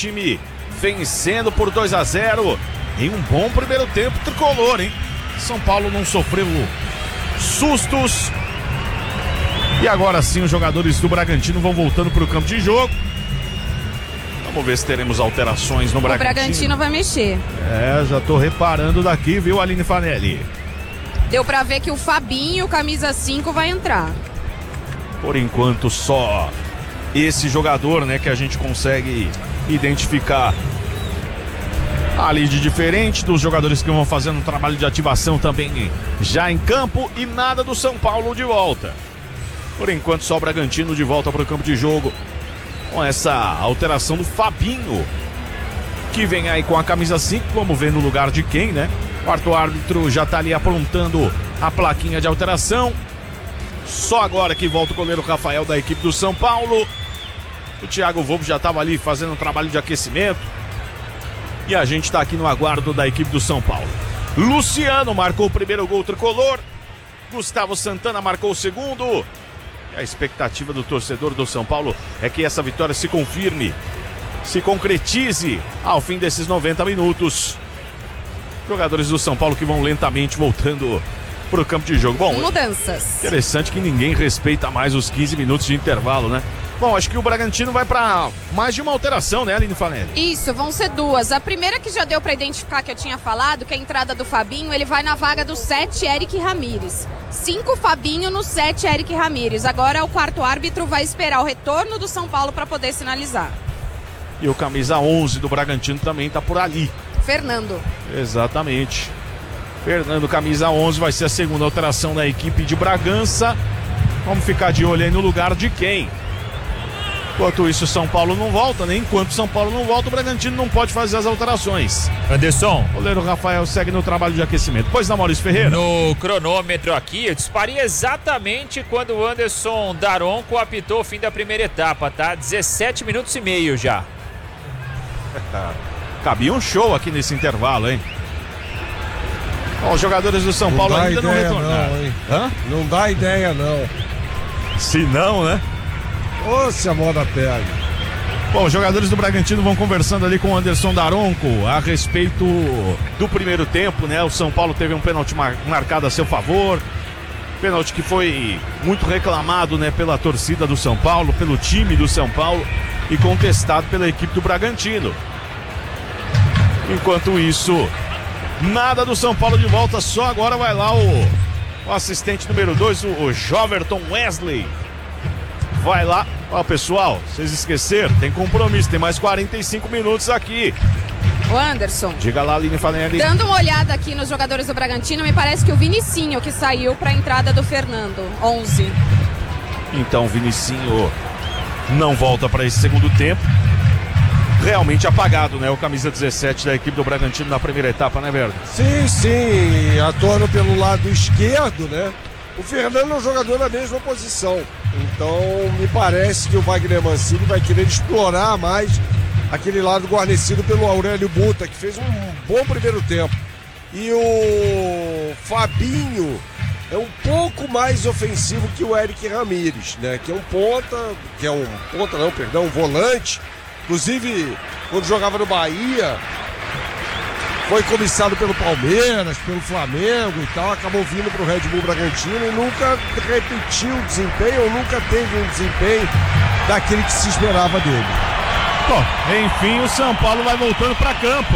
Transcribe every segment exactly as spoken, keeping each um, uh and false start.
time vencendo por dois a zero em um bom primeiro tempo tricolor, hein? São Paulo não sofreu sustos. E agora sim os jogadores do Bragantino vão voltando para o campo de jogo. Vamos ver se teremos alterações no o Bragantino. O Bragantino vai mexer. É, já tô reparando daqui, viu, Aline Fanelli? Deu pra ver que o Fabinho, camisa cinco, vai entrar. Por enquanto só esse jogador, né, que a gente consegue identificar ali de diferente dos jogadores que vão fazendo um trabalho de ativação também já em campo, e nada do São Paulo de volta. Por enquanto só o Bragantino de volta para o campo de jogo, com essa alteração do Fabinho, que vem aí com a camisa cinco, vamos ver no lugar de quem, né? O quarto árbitro já tá ali aprontando a plaquinha de alteração. Só agora que volta o goleiro Rafael da equipe do São Paulo. O Thiago Volpe já estava ali fazendo um trabalho de aquecimento. E a gente está aqui no aguardo da equipe do São Paulo. Luciano marcou o primeiro gol tricolor. Gustavo Santana marcou o segundo. E a expectativa do torcedor do São Paulo é que essa vitória se confirme, se concretize ao fim desses noventa minutos. Jogadores do São Paulo que vão lentamente voltando para o campo de jogo. Bom, mudanças. Interessante que ninguém respeita mais os quinze minutos de intervalo, né? Bom, acho que o Bragantino vai para mais de uma alteração, né, Aline Fanelli? Isso, vão ser duas. A primeira que já deu para identificar, que eu tinha falado, que é a entrada do Fabinho, ele vai na vaga do sete, Eric Ramírez. cinco Fabinho no sete, Eric Ramírez. Agora o quarto árbitro vai esperar o retorno do São Paulo para poder sinalizar. E o camisa onze do Bragantino também está por ali. Fernando. Exatamente. Fernando, camisa onze, vai ser a segunda alteração da equipe de Bragança. Vamos ficar de olho aí no lugar de quem. Enquanto isso, São Paulo não volta, né? Enquanto São Paulo não volta, o Bragantino não pode fazer as alterações. Anderson. O goleiro Rafael segue no trabalho de aquecimento. Pois não, Maurício Ferreira? No cronômetro aqui, eu disparei exatamente quando o Anderson Daronco apitou o fim da primeira etapa, tá? dezessete minutos e meio já. Cabia um show aqui nesse intervalo, hein? Bom, os jogadores do São não Paulo ainda não ideia, retornaram. Não, hein? Hã? Não dá ideia, não. Se não, né? Ô, se a moda pega. Bom, os jogadores do Bragantino vão conversando ali com o Anderson Daronco a respeito do primeiro tempo, né? O São Paulo teve um pênalti mar- marcado a seu favor. Pênalti que foi muito reclamado, né, pela torcida do São Paulo, pelo time do São Paulo e contestado pela equipe do Bragantino. Enquanto isso, nada do São Paulo de volta, só agora vai lá o, o assistente número dois, o, o Joverton Wesley. Vai lá. Ó, pessoal, vocês esqueceram, tem compromisso, tem mais quarenta e cinco minutos aqui. O Anderson. Diga lá, Aline Fanelli. Dando uma olhada aqui nos jogadores do Bragantino, me parece que o Vinicinho que saiu para a entrada do Fernando, onze. Então, Vinicinho não volta para esse segundo tempo. Realmente apagado, né? O camisa dezessete da equipe do Bragantino na primeira etapa, né, Verde? Sim, sim, atuando pelo lado esquerdo, né? O Fernando é um jogador na mesma posição. Então, me parece que o Wagner Mancini vai querer explorar mais aquele lado guarnecido pelo Aurélio Buta, que fez um bom primeiro tempo. E o Fabinho é um pouco mais ofensivo que o Eric Ramírez, né? Que é um ponta, que é um ponta não, perdão, um volante. Inclusive, quando jogava no Bahia, foi comissado pelo Palmeiras, pelo Flamengo e tal, acabou vindo para o Red Bull Bragantino e nunca repetiu o desempenho, ou nunca teve um desempenho daquele que se esperava dele. Bom, enfim, o São Paulo vai voltando para campo.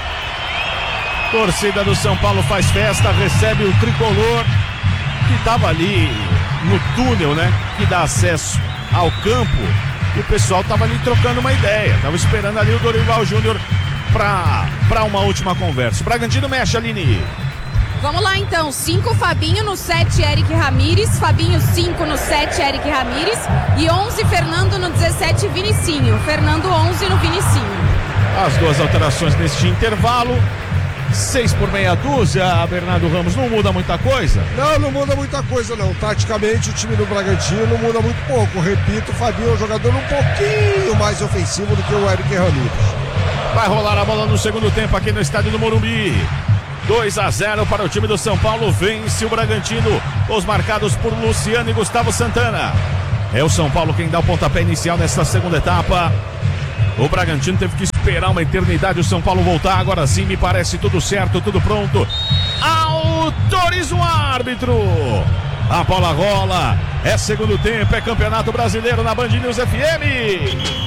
Torcida do São Paulo faz festa, recebe o tricolor que estava ali no túnel, né? Que dá acesso ao campo. E o pessoal tava ali trocando uma ideia. Tava esperando ali o Dorival Júnior pra, pra uma última conversa. O Bragantino mexe, Aline. Vamos lá então, cinco Fabinho no sete, Eric Ramírez. Fabinho cinco no sete, Eric Ramírez. E onze Fernando no dezessete, Vinicinho. Fernando onze no Vinicinho. As duas alterações neste intervalo. Seis por meia dúzia, Bernardo Ramos, não muda muita coisa? Não, não muda muita coisa não. Taticamente o time do Bragantino muda muito pouco. Repito, o Fabinho é um jogador um pouquinho mais ofensivo do que o Eric Ramírez. Vai rolar a bola no segundo tempo aqui no estádio do Morumbi. dois a zero para o time do São Paulo, vence o Bragantino. Os marcados por Luciano e Gustavo Santana. É o São Paulo quem dá o pontapé inicial nesta segunda etapa. O Bragantino teve que esperar uma eternidade o São Paulo voltar. Agora sim, me parece tudo certo, tudo pronto. Autoriza o árbitro. A bola rola. É segundo tempo, é Campeonato Brasileiro na Band News F M.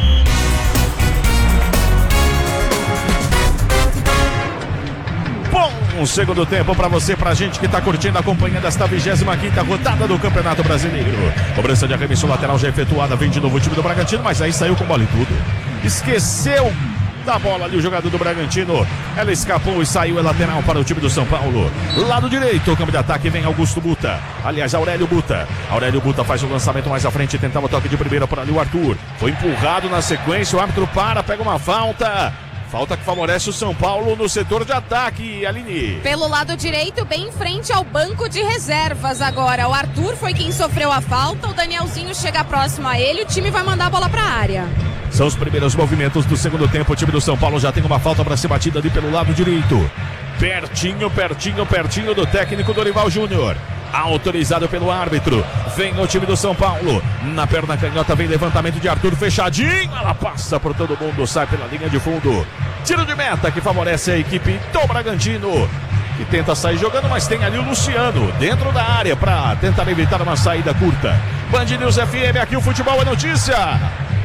Bom segundo tempo para você, pra gente que tá curtindo, acompanhando esta vigésima quinta rodada do Campeonato Brasileiro. Cobrança de arremesso lateral já efetuada, vem de novo o time do Bragantino, mas aí saiu com bola e tudo. Esqueceu da bola ali o jogador do Bragantino. Ela escapou e saiu, é lateral para o time do São Paulo. Lado direito, o campo de ataque vem Augusto Buta. Aliás, Aurélio Buta. Aurélio Buta faz o lançamento mais à frente, tentava o toque de primeira por ali o Arthur. Foi empurrado na sequência, o árbitro para, pega uma falta. Falta que favorece o São Paulo no setor de ataque, Aline. Pelo lado direito, bem em frente ao banco de reservas agora. O Arthur foi quem sofreu a falta, o Danielzinho chega próximo a ele, o time vai mandar a bola para a área. São os primeiros movimentos do segundo tempo. O time do São Paulo já tem uma falta para ser batida ali pelo lado direito. Pertinho, pertinho, pertinho do técnico Dorival Júnior. Autorizado pelo árbitro. Vem o time do São Paulo. Na perna canhota vem levantamento de Arthur fechadinho. Ela passa por todo mundo, sai pela linha de fundo. Tiro de meta que favorece a equipe do Bragantino, que tenta sair jogando, mas tem ali o Luciano dentro da área para tentar evitar uma saída curta. Band News F M, aqui o futebol é notícia.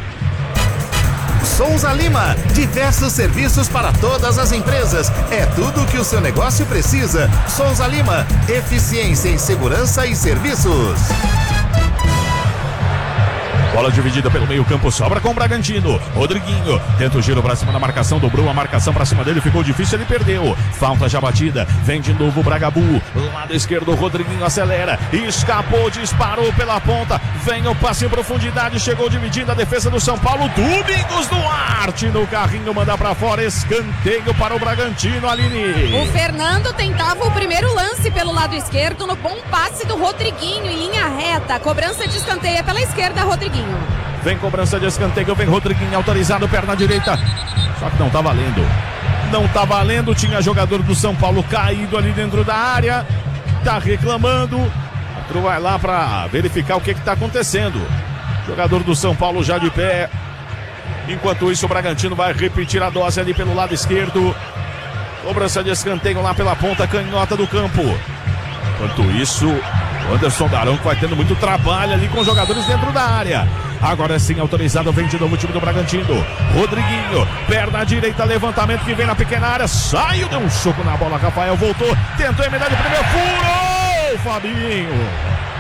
Souza Lima, diversos serviços para todas as empresas. É tudo o que o seu negócio precisa. Souza Lima, eficiência em segurança e serviços. Bola dividida pelo meio campo, sobra com o Bragantino. Rodriguinho tenta o giro pra cima da marcação, dobrou a marcação pra cima dele, ficou difícil, ele perdeu. Falta já batida, vem de novo o Bragabu. Lado esquerdo, o Rodriguinho acelera, escapou, disparou pela ponta. Vem o passe em profundidade, chegou dividindo a defesa do São Paulo. Domingos Duarte no carrinho, manda pra fora, escanteio para o Bragantino, Aline. O Fernando tentava o primeiro lance pelo lado esquerdo, no bom passe do Rodriguinho em linha reta. Cobrança de escanteio pela esquerda, Rodriguinho. Vem cobrança de escanteio, vem Rodriguinho autorizado, perna direita. Só que não tá valendo. Não tá valendo, tinha jogador do São Paulo caído ali dentro da área. Tá reclamando. O outro vai lá pra verificar o que que tá acontecendo. Jogador do São Paulo já de pé. Enquanto isso, o Bragantino vai repetir a dose ali pelo lado esquerdo. Cobrança de escanteio lá pela ponta canhota do campo. Enquanto isso, o Anderson Daronco vai tendo muito trabalho ali com os jogadores dentro da área. Agora sim, autorizado, vem de novo o time do Bragantino. Rodriguinho, perna direita, levantamento que vem na pequena área. Saiu, deu um soco na bola, Rafael voltou, tentou emendar de primeiro, furou, Fabinho.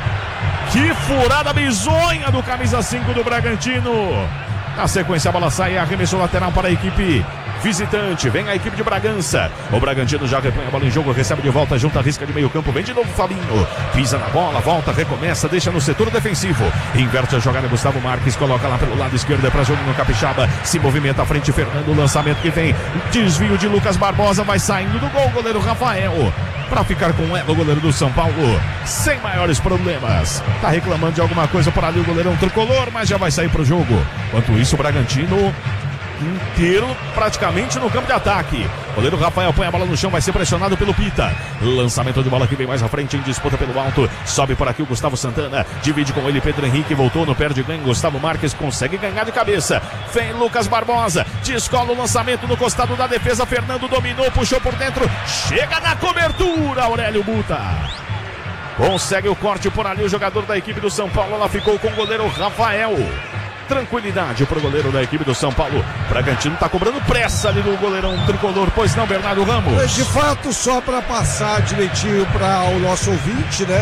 Que furada bizonha do camisa cinco do Bragantino. Na sequência, a bola sai, arremesso lateral para a equipe visitante. Vem a equipe de Bragança. O Bragantino já repõe a bola em jogo, recebe de volta, junta a risca de meio campo, vem de novo o Fabinho. Pisa na bola, volta, recomeça, deixa no setor defensivo. Inverte a jogada, Gustavo Marques coloca lá pelo lado esquerdo, é para Juninho Capixaba. Se movimenta à frente, Fernando, lançamento que vem. Desvio de Lucas Barbosa, vai saindo do gol, goleiro Rafael. Para ficar com ela, o goleiro do São Paulo, sem maiores problemas. Tá reclamando de alguma coisa por ali o goleirão tricolor, mas já vai sair pro jogo. Enquanto isso, o Bragantino inteiro praticamente no campo de ataque. O goleiro Rafael põe a bola no chão, vai ser pressionado pelo Pita. Lançamento de bola que vem mais à frente, em disputa pelo alto. Sobe por aqui o Gustavo Santana, divide com ele Pedro Henrique, voltou no perde ganho. Gustavo Marques consegue ganhar de cabeça. Vem Lucas Barbosa, descola o lançamento no costado da defesa. Fernando dominou, puxou por dentro, chega na cobertura, Aurélio Buta. Consegue o corte por ali o jogador da equipe do São Paulo. Ela ficou com o goleiro Rafael. Tranquilidade para o goleiro da equipe do São Paulo. Bragantino está cobrando pressa ali no goleirão tricolor, pois não, Bernardo Ramos? De fato, só para passar direitinho para o nosso ouvinte, né?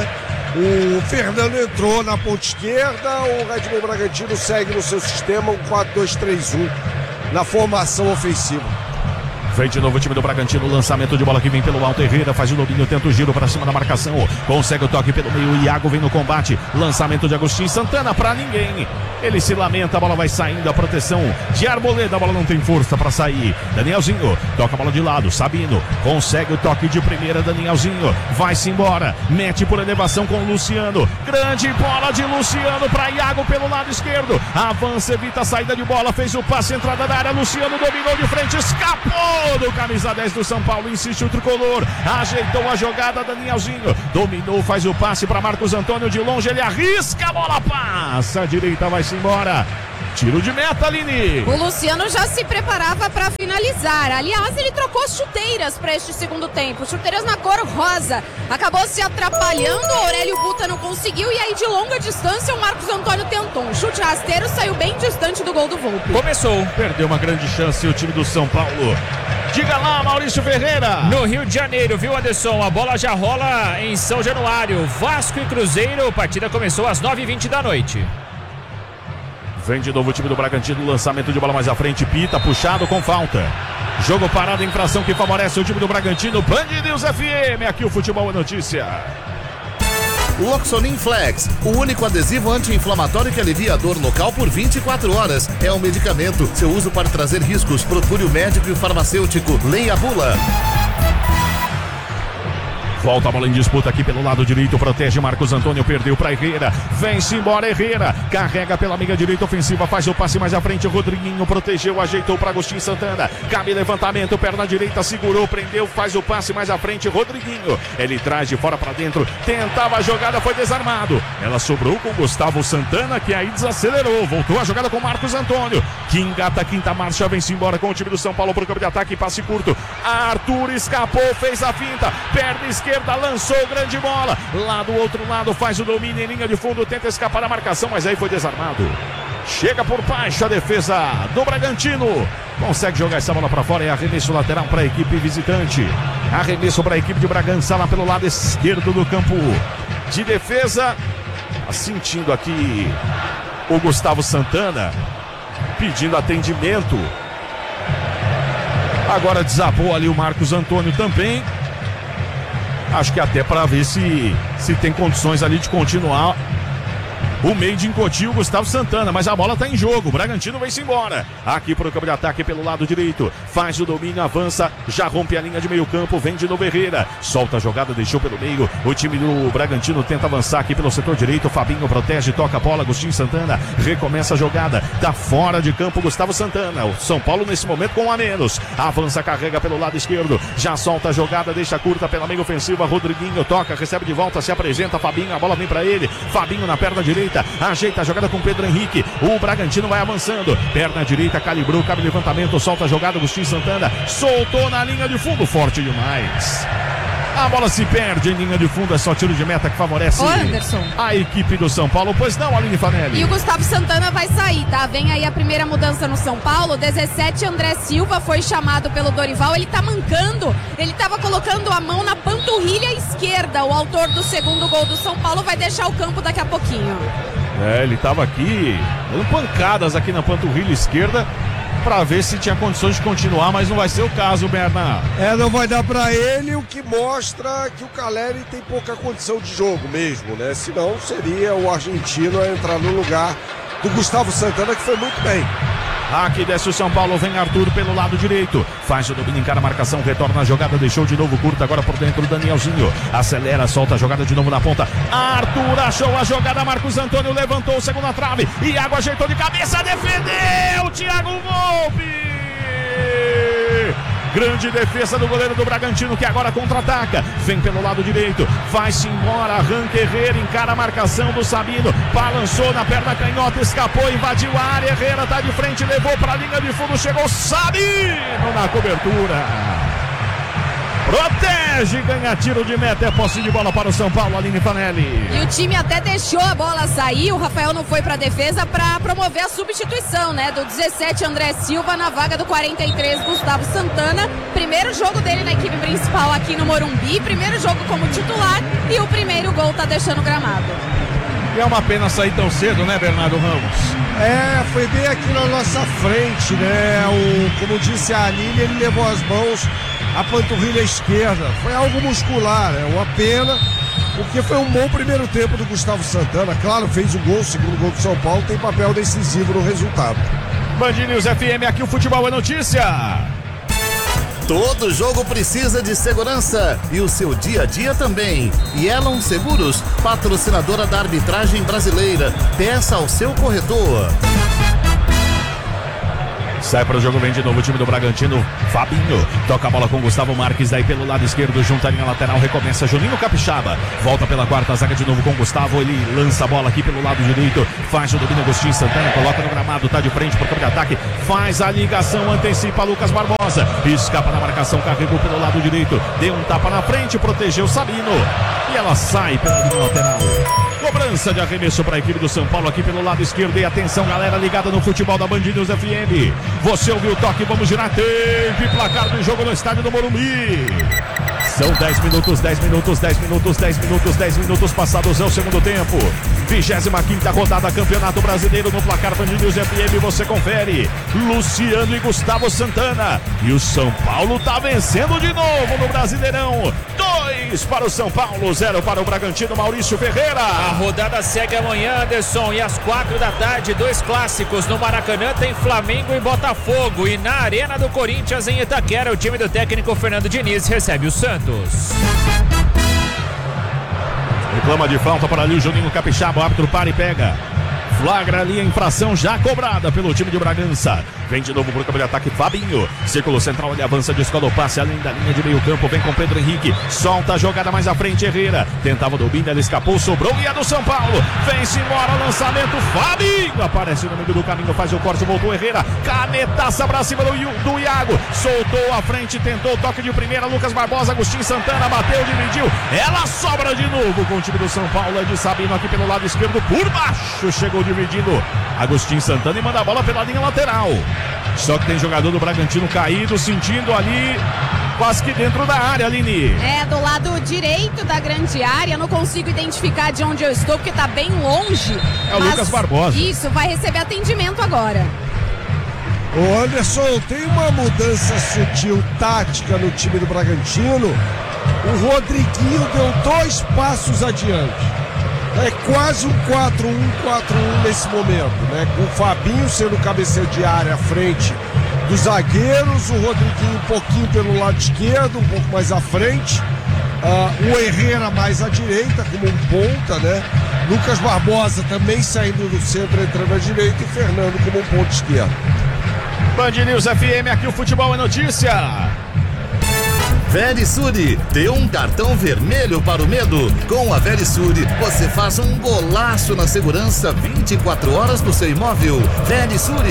O Fernando entrou na ponta esquerda, o Red Bull Bragantino segue no seu sistema, um quatro dois três um na formação ofensiva. Vem de novo o time do Bragantino, lançamento de bola que vem pelo alto, Herrera faz o domínio, tenta o giro para cima da marcação, consegue o toque pelo meio, Iago vem no combate, lançamento de Agostinho Santana para ninguém, ele se lamenta, a bola vai saindo, a proteção de Arboleda, a bola não tem força para sair. Danielzinho, toca a bola de lado, Sabino, consegue o toque de primeira, Danielzinho, vai-se embora, mete por elevação com o Luciano, grande bola de Luciano para Iago pelo lado esquerdo, avança, evita a saída de bola, fez o passe, entrada da área, Luciano dominou de frente, escapou do camisa dez do São Paulo, insiste o tricolor, ajeitou a jogada, Danielzinho, dominou, faz o passe para Marcos Antônio de longe, ele arrisca, a bola passa, a direita vai-se embora, Tiro de meta, Aline. O Luciano já se preparava para finalizar. Aliás, ele trocou as chuteiras para este segundo tempo. Chuteiras na cor rosa. Acabou se atrapalhando. O Aurélio Buta não conseguiu. E aí, de longa distância, o Marcos Antônio tentou. Um chute rasteiro, saiu bem distante do gol do Volpi. Começou. Perdeu uma grande chance o time do São Paulo. Diga lá, Maurício Ferreira. No Rio de Janeiro, viu, Anderson? A bola já rola em São Januário. Vasco e Cruzeiro. A partida começou às nove e vinte da noite. Vem de novo o time do Bragantino, lançamento de bola mais à frente, pita, puxado com falta. Jogo parado, infração que favorece o time do Bragantino. Band News F M, aqui o Futebol é Notícia. Loxonin Flex, o único adesivo anti-inflamatório que alivia a dor local por vinte e quatro horas. É um medicamento. Seu uso pode trazer riscos. Procure o médico e o farmacêutico. Leia a bula. Volta a bola em disputa aqui pelo lado direito, protege Marcos Antônio, perdeu para Herrera, vem-se embora Herrera, carrega pela meia direita ofensiva, faz o passe mais à frente, Rodriguinho protegeu, ajeitou para Agostinho Santana, cabe levantamento, perna direita, segurou, prendeu, faz o passe mais à frente, Rodriguinho, ele traz de fora para dentro, tentava a jogada, foi desarmado, ela sobrou com Gustavo Santana, que aí desacelerou, voltou a jogada com Marcos Antônio, que engata a quinta marcha, vem-se embora com o time do São Paulo pro campo de ataque, passe curto, Arthur escapou, fez a finta, perna esquerda, lançou grande bola, lá do outro lado faz o domínio em linha de fundo, tenta escapar da marcação, mas aí foi desarmado. Chega por baixo a defesa do Bragantino, consegue jogar essa bola para fora, é arremesso lateral para a equipe visitante, arremesso para a equipe de Bragança lá pelo lado esquerdo do campo de defesa, sentindo aqui o Gustavo Santana pedindo atendimento, agora desabou ali o Marcos Antônio também. Acho que até para ver se, se tem condições ali de continuar o meio de Incotinho, Gustavo Santana, mas a bola está em jogo, o Bragantino vai-se embora, aqui para o campo de ataque pelo lado direito, faz o domínio, avança, já rompe a linha de meio campo, vem de novo Herrera, solta a jogada, deixou pelo meio, o time do Bragantino tenta avançar aqui pelo setor direito, Fabinho protege, toca a bola, Agostinho Santana, recomeça a jogada, tá fora de campo Gustavo Santana, o São Paulo nesse momento com um a menos, avança, carrega pelo lado esquerdo, já solta a jogada, deixa curta pela meia ofensiva, Rodriguinho toca, recebe de volta, se apresenta, Fabinho, a bola vem para ele, Fabinho na perna direita, ajeita a jogada com Pedro Henrique, o Bragantino vai avançando, perna direita, calibrou, cabe levantamento, solta a jogada, Agostinho Santana, soltou na linha de fundo, forte demais, a bola se perde em linha de fundo, é só tiro de meta que favorece Ô, Anderson, a equipe do São Paulo, pois não, Aline Fanelli. E o Gustavo Santana vai sair, tá? Vem aí a primeira mudança no São Paulo, dezessete, André Silva foi chamado pelo Dorival, ele tá mancando, ele tava colocando a mão na panturrilha esquerda, o autor do segundo gol do São Paulo vai deixar o campo daqui a pouquinho. É, ele tava aqui dando pancadas aqui na panturrilha esquerda para ver se tinha condições de continuar, mas não vai ser o caso, Bernardo. É, não vai dar para ele, o que mostra que o Caleri tem pouca condição de jogo mesmo, né? Senão seria o argentino a entrar no lugar do Gustavo Santana, que foi muito bem. Aqui desce o São Paulo, vem Arthur pelo lado direito, faz o domínio, encara a marcação, retorna a jogada, deixou de novo curta, agora por dentro o Danielzinho, acelera, solta a jogada de novo na ponta, Arthur achou a jogada, Marcos Antônio levantou, segunda trave, Iago ajeitou de cabeça, defendeu, Thiago Volpi! Grande defesa do goleiro do Bragantino, que agora contra-ataca, vem pelo lado direito, vai-se embora, arranca Herrera, encara a marcação do Sabino, balançou na perna canhota, escapou, invadiu a área, Herrera tá de frente, levou para a linha de fundo, chegou Sabino na cobertura, protege, ganha tiro de meta, é posse de bola para o São Paulo, Aline Fanelli. E o time até deixou a bola sair, o Rafael não foi pra defesa para promover a substituição, né? Do dezessete, André Silva, na vaga do quarenta e três, Gustavo Santana. Primeiro jogo dele na equipe principal aqui no Morumbi, primeiro jogo como titular e o primeiro gol tá deixando o gramado. E é uma pena sair tão cedo, né, Bernardo Ramos? É, foi bem aqui na nossa frente, né? O, como disse a Aline, ele levou as mãos a panturrilha esquerda, foi algo muscular, é uma pena, porque foi um bom primeiro tempo do Gustavo Santana, claro, fez o gol, o segundo gol do São Paulo, tem papel decisivo no resultado. Band News F M, aqui o Futebol é Notícia. Todo jogo precisa de segurança e o seu dia a dia também. Yellow Seguros, patrocinadora da arbitragem brasileira. Peça ao seu corretor. Sai para o jogo, vem de novo o time do Bragantino. Fabinho toca a bola com Gustavo Marques, daí pelo lado esquerdo, junta a linha lateral, recomeça Juninho Capixaba, volta pela quarta zaga de novo com Gustavo, ele lança a bola aqui pelo lado direito, faz o domínio Agostinho Santana, coloca no gramado, tá de frente pro campo de ataque, faz a ligação, antecipa Lucas Barbosa, escapa na marcação, carregou pelo lado direito, deu um tapa na frente, protegeu Sabino, e ela sai pela linha lateral. Cobrança de arremesso para a equipe do São Paulo aqui pelo lado esquerdo. E atenção, galera ligada no futebol da Band News F M. Você ouviu o toque, vamos girar tempo e placar do jogo no estádio do Morumbi. São dez minutos, dez minutos, dez minutos, dez minutos, dez minutos passados é o segundo tempo. vigésima quinta rodada, Campeonato Brasileiro no placar Band News F M. Você confere. Luciano e Gustavo Santana. E o São Paulo tá vencendo de novo no Brasileirão. Dois para o São Paulo, zero para o Bragantino, Maurício Ferreira. A rodada segue amanhã, Anderson, e às quatro da tarde, dois clássicos. No Maracanã tem Flamengo e Botafogo. E na Arena do Corinthians, em Itaquera, o time do técnico Fernando Diniz recebe o Santos. Reclama de falta para ali o Juninho Capixaba, o árbitro para e pega. Flagra ali a infração já cobrada pelo time de Bragança. Vem de novo pro campo de ataque Fabinho. Círculo central, ele avança, descola o passe além da linha de meio campo. Vem com Pedro Henrique. Solta a jogada mais à frente, Herrera. Tentava o domínio, ele escapou, sobrou e é do São Paulo. Vem-se embora, lançamento, Fabinho. Aparece no meio do caminho, faz o corte, voltou Herrera. Canetaça pra cima do, do Iago. Soltou a frente, tentou o toque de primeira. Lucas Barbosa, Agostinho Santana, bateu, dividiu. Ela sobra de novo com o time do São Paulo. É de Sabino aqui pelo lado esquerdo, por baixo. Chegou dividindo Agostinho Santana e manda a bola pela linha lateral. Só que tem jogador do Bragantino caído, sentindo ali quase que dentro da área, Aline. É, do lado direito da grande área, não consigo identificar de onde eu estou, porque tá bem longe. É o Lucas Barbosa. Isso, vai receber atendimento agora. Ô Anderson, tem uma mudança sutil tática no time do Bragantino. O Rodriguinho deu dois passos adiante. É quase um quatro um quatro um nesse momento, né? Com o Fabinho sendo cabeceiro de área à frente dos zagueiros, o Rodriguinho um pouquinho pelo lado esquerdo, um pouco mais à frente, uh, o Herrera mais à direita, como um ponta, né? Lucas Barbosa também saindo do centro, entrando à direita, e Fernando como um ponto esquerdo. Band News F M, aqui o futebol é notícia. Verisure, dê um cartão vermelho para o medo. Com a Verisure, você faz um golaço na segurança vinte e quatro horas do seu imóvel. Verisure.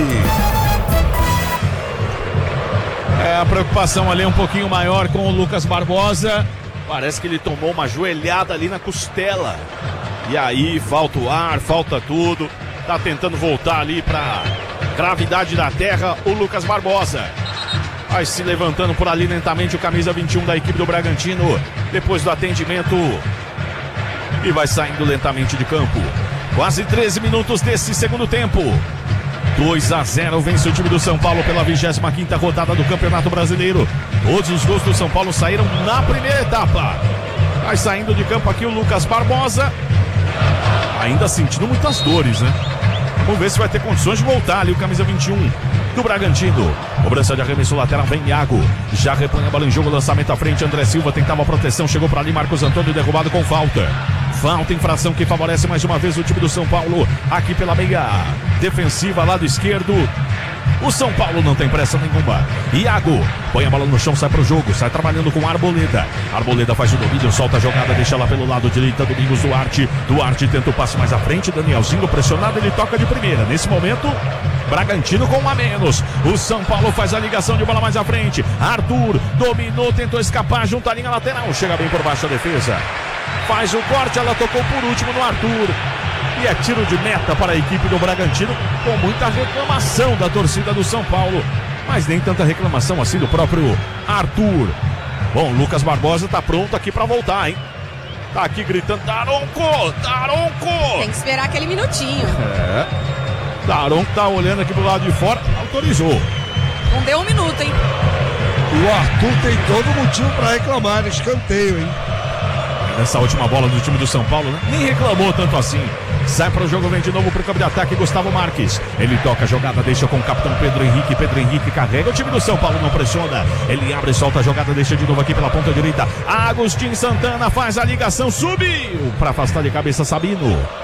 É, a preocupação ali é um pouquinho maior com o Lucas Barbosa. Parece que ele tomou uma joelhada ali na costela. E aí, falta o ar, falta tudo. Tá tentando voltar ali pra gravidade da terra o Lucas Barbosa. Vai se levantando por ali lentamente o camisa vinte e um da equipe do Bragantino. Depois do atendimento. E vai saindo lentamente de campo. Quase treze minutos desse segundo tempo. dois a zero vence o time do São Paulo pela vigésima quinta rodada do Campeonato Brasileiro. Todos os gols do São Paulo saíram na primeira etapa. Vai saindo de campo aqui o Lucas Barbosa. Ainda sentindo muitas dores, né? Vamos ver se vai ter condições de voltar ali o camisa vinte e um do Bragantino. Cobrança de arremesso lateral, vem Iago. Já repõe a bola em jogo, lançamento à frente. André Silva tentava a proteção, chegou para ali Marcos Antônio, derrubado com falta. Falta, infração que favorece mais uma vez o time do São Paulo. Aqui pela meia defensiva, lado esquerdo. O São Paulo não tem pressa nenhuma. Iago põe a bola no chão, sai pro jogo, sai trabalhando com Arboleda. Arboleda faz o domínio, solta a jogada, deixa lá pelo lado direito. Domingos Duarte. Duarte tenta o passe mais à frente. Danielzinho pressionado, ele toca de primeira. Nesse momento, Bragantino com um a menos. O São Paulo faz a ligação de bola mais à frente. Arthur dominou, tentou escapar junto à linha lateral. Chega bem por baixo a defesa. Faz o corte, ela tocou por último no Arthur. E é tiro de meta para a equipe do Bragantino, com muita reclamação da torcida do São Paulo. Mas nem tanta reclamação assim do próprio Arthur. Bom, Lucas Barbosa tá pronto aqui para voltar, hein? Tá aqui gritando, Daronco, Daronco! Tem que esperar aquele minutinho. É. Daronco tá olhando aqui pro lado de fora, autorizou. Não deu um minuto, hein? O Arthur tem todo motivo para reclamar, escanteio, hein? Nessa última bola do time do São Paulo, né? Nem reclamou tanto assim. Sai para o jogo, vem de novo para o campo de ataque Gustavo Marques. Ele toca a jogada, deixa com o capitão Pedro Henrique. Pedro Henrique carrega, o time do São Paulo não pressiona. Ele abre, solta a jogada, deixa de novo aqui pela ponta direita. Agostinho Santana faz a ligação, subiu para afastar de cabeça Sabino.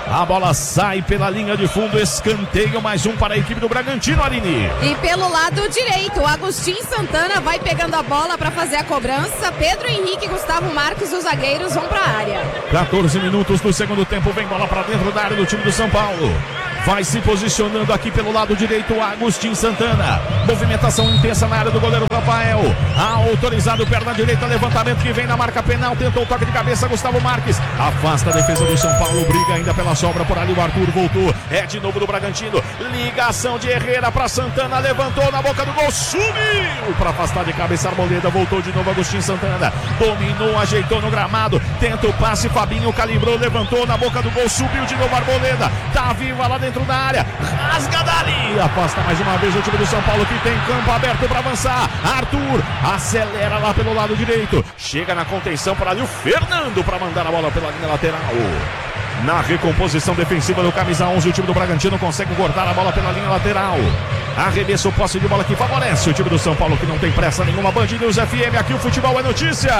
A bola sai pela linha de fundo, escanteio, mais um para a equipe do Bragantino, Aline. E pelo lado direito, o Agostinho Santana vai pegando a bola para fazer a cobrança. Pedro Henrique e Gustavo Marques, os zagueiros, vão para a área. quatorze minutos do segundo tempo, vem bola para dentro da área do time do São Paulo. Vai se posicionando aqui pelo lado direito o Agostinho Santana. Movimentação intensa na área do goleiro Rafael. Autorizado, perna direita, levantamento que vem na marca penal. Tentou o toque de cabeça, Gustavo Marques. Afasta a defesa do São Paulo, briga ainda pela sobra por ali. O Arthur voltou, é de novo do Bragantino. Ligação de Herrera para Santana, levantou na boca do gol, sumiu para afastar de cabeça Arboleda. Voltou de novo Agostinho Santana. Dominou, ajeitou no gramado. Tenta o passe, Fabinho calibrou, levantou na boca do gol, subiu de novo Arboleda. Tá viva lá dentro da área, rasga dali, afasta mais uma vez o time do São Paulo que tem campo aberto para avançar. Arthur acelera lá pelo lado direito, chega na contenção para ali o Fernando para mandar a bola pela linha lateral. Na recomposição defensiva do camisa onze, o time do Bragantino consegue cortar a bola pela linha lateral. Arremesso, posse de bola que favorece o time do São Paulo, que não tem pressa nenhuma. Band News F M, aqui o futebol é notícia.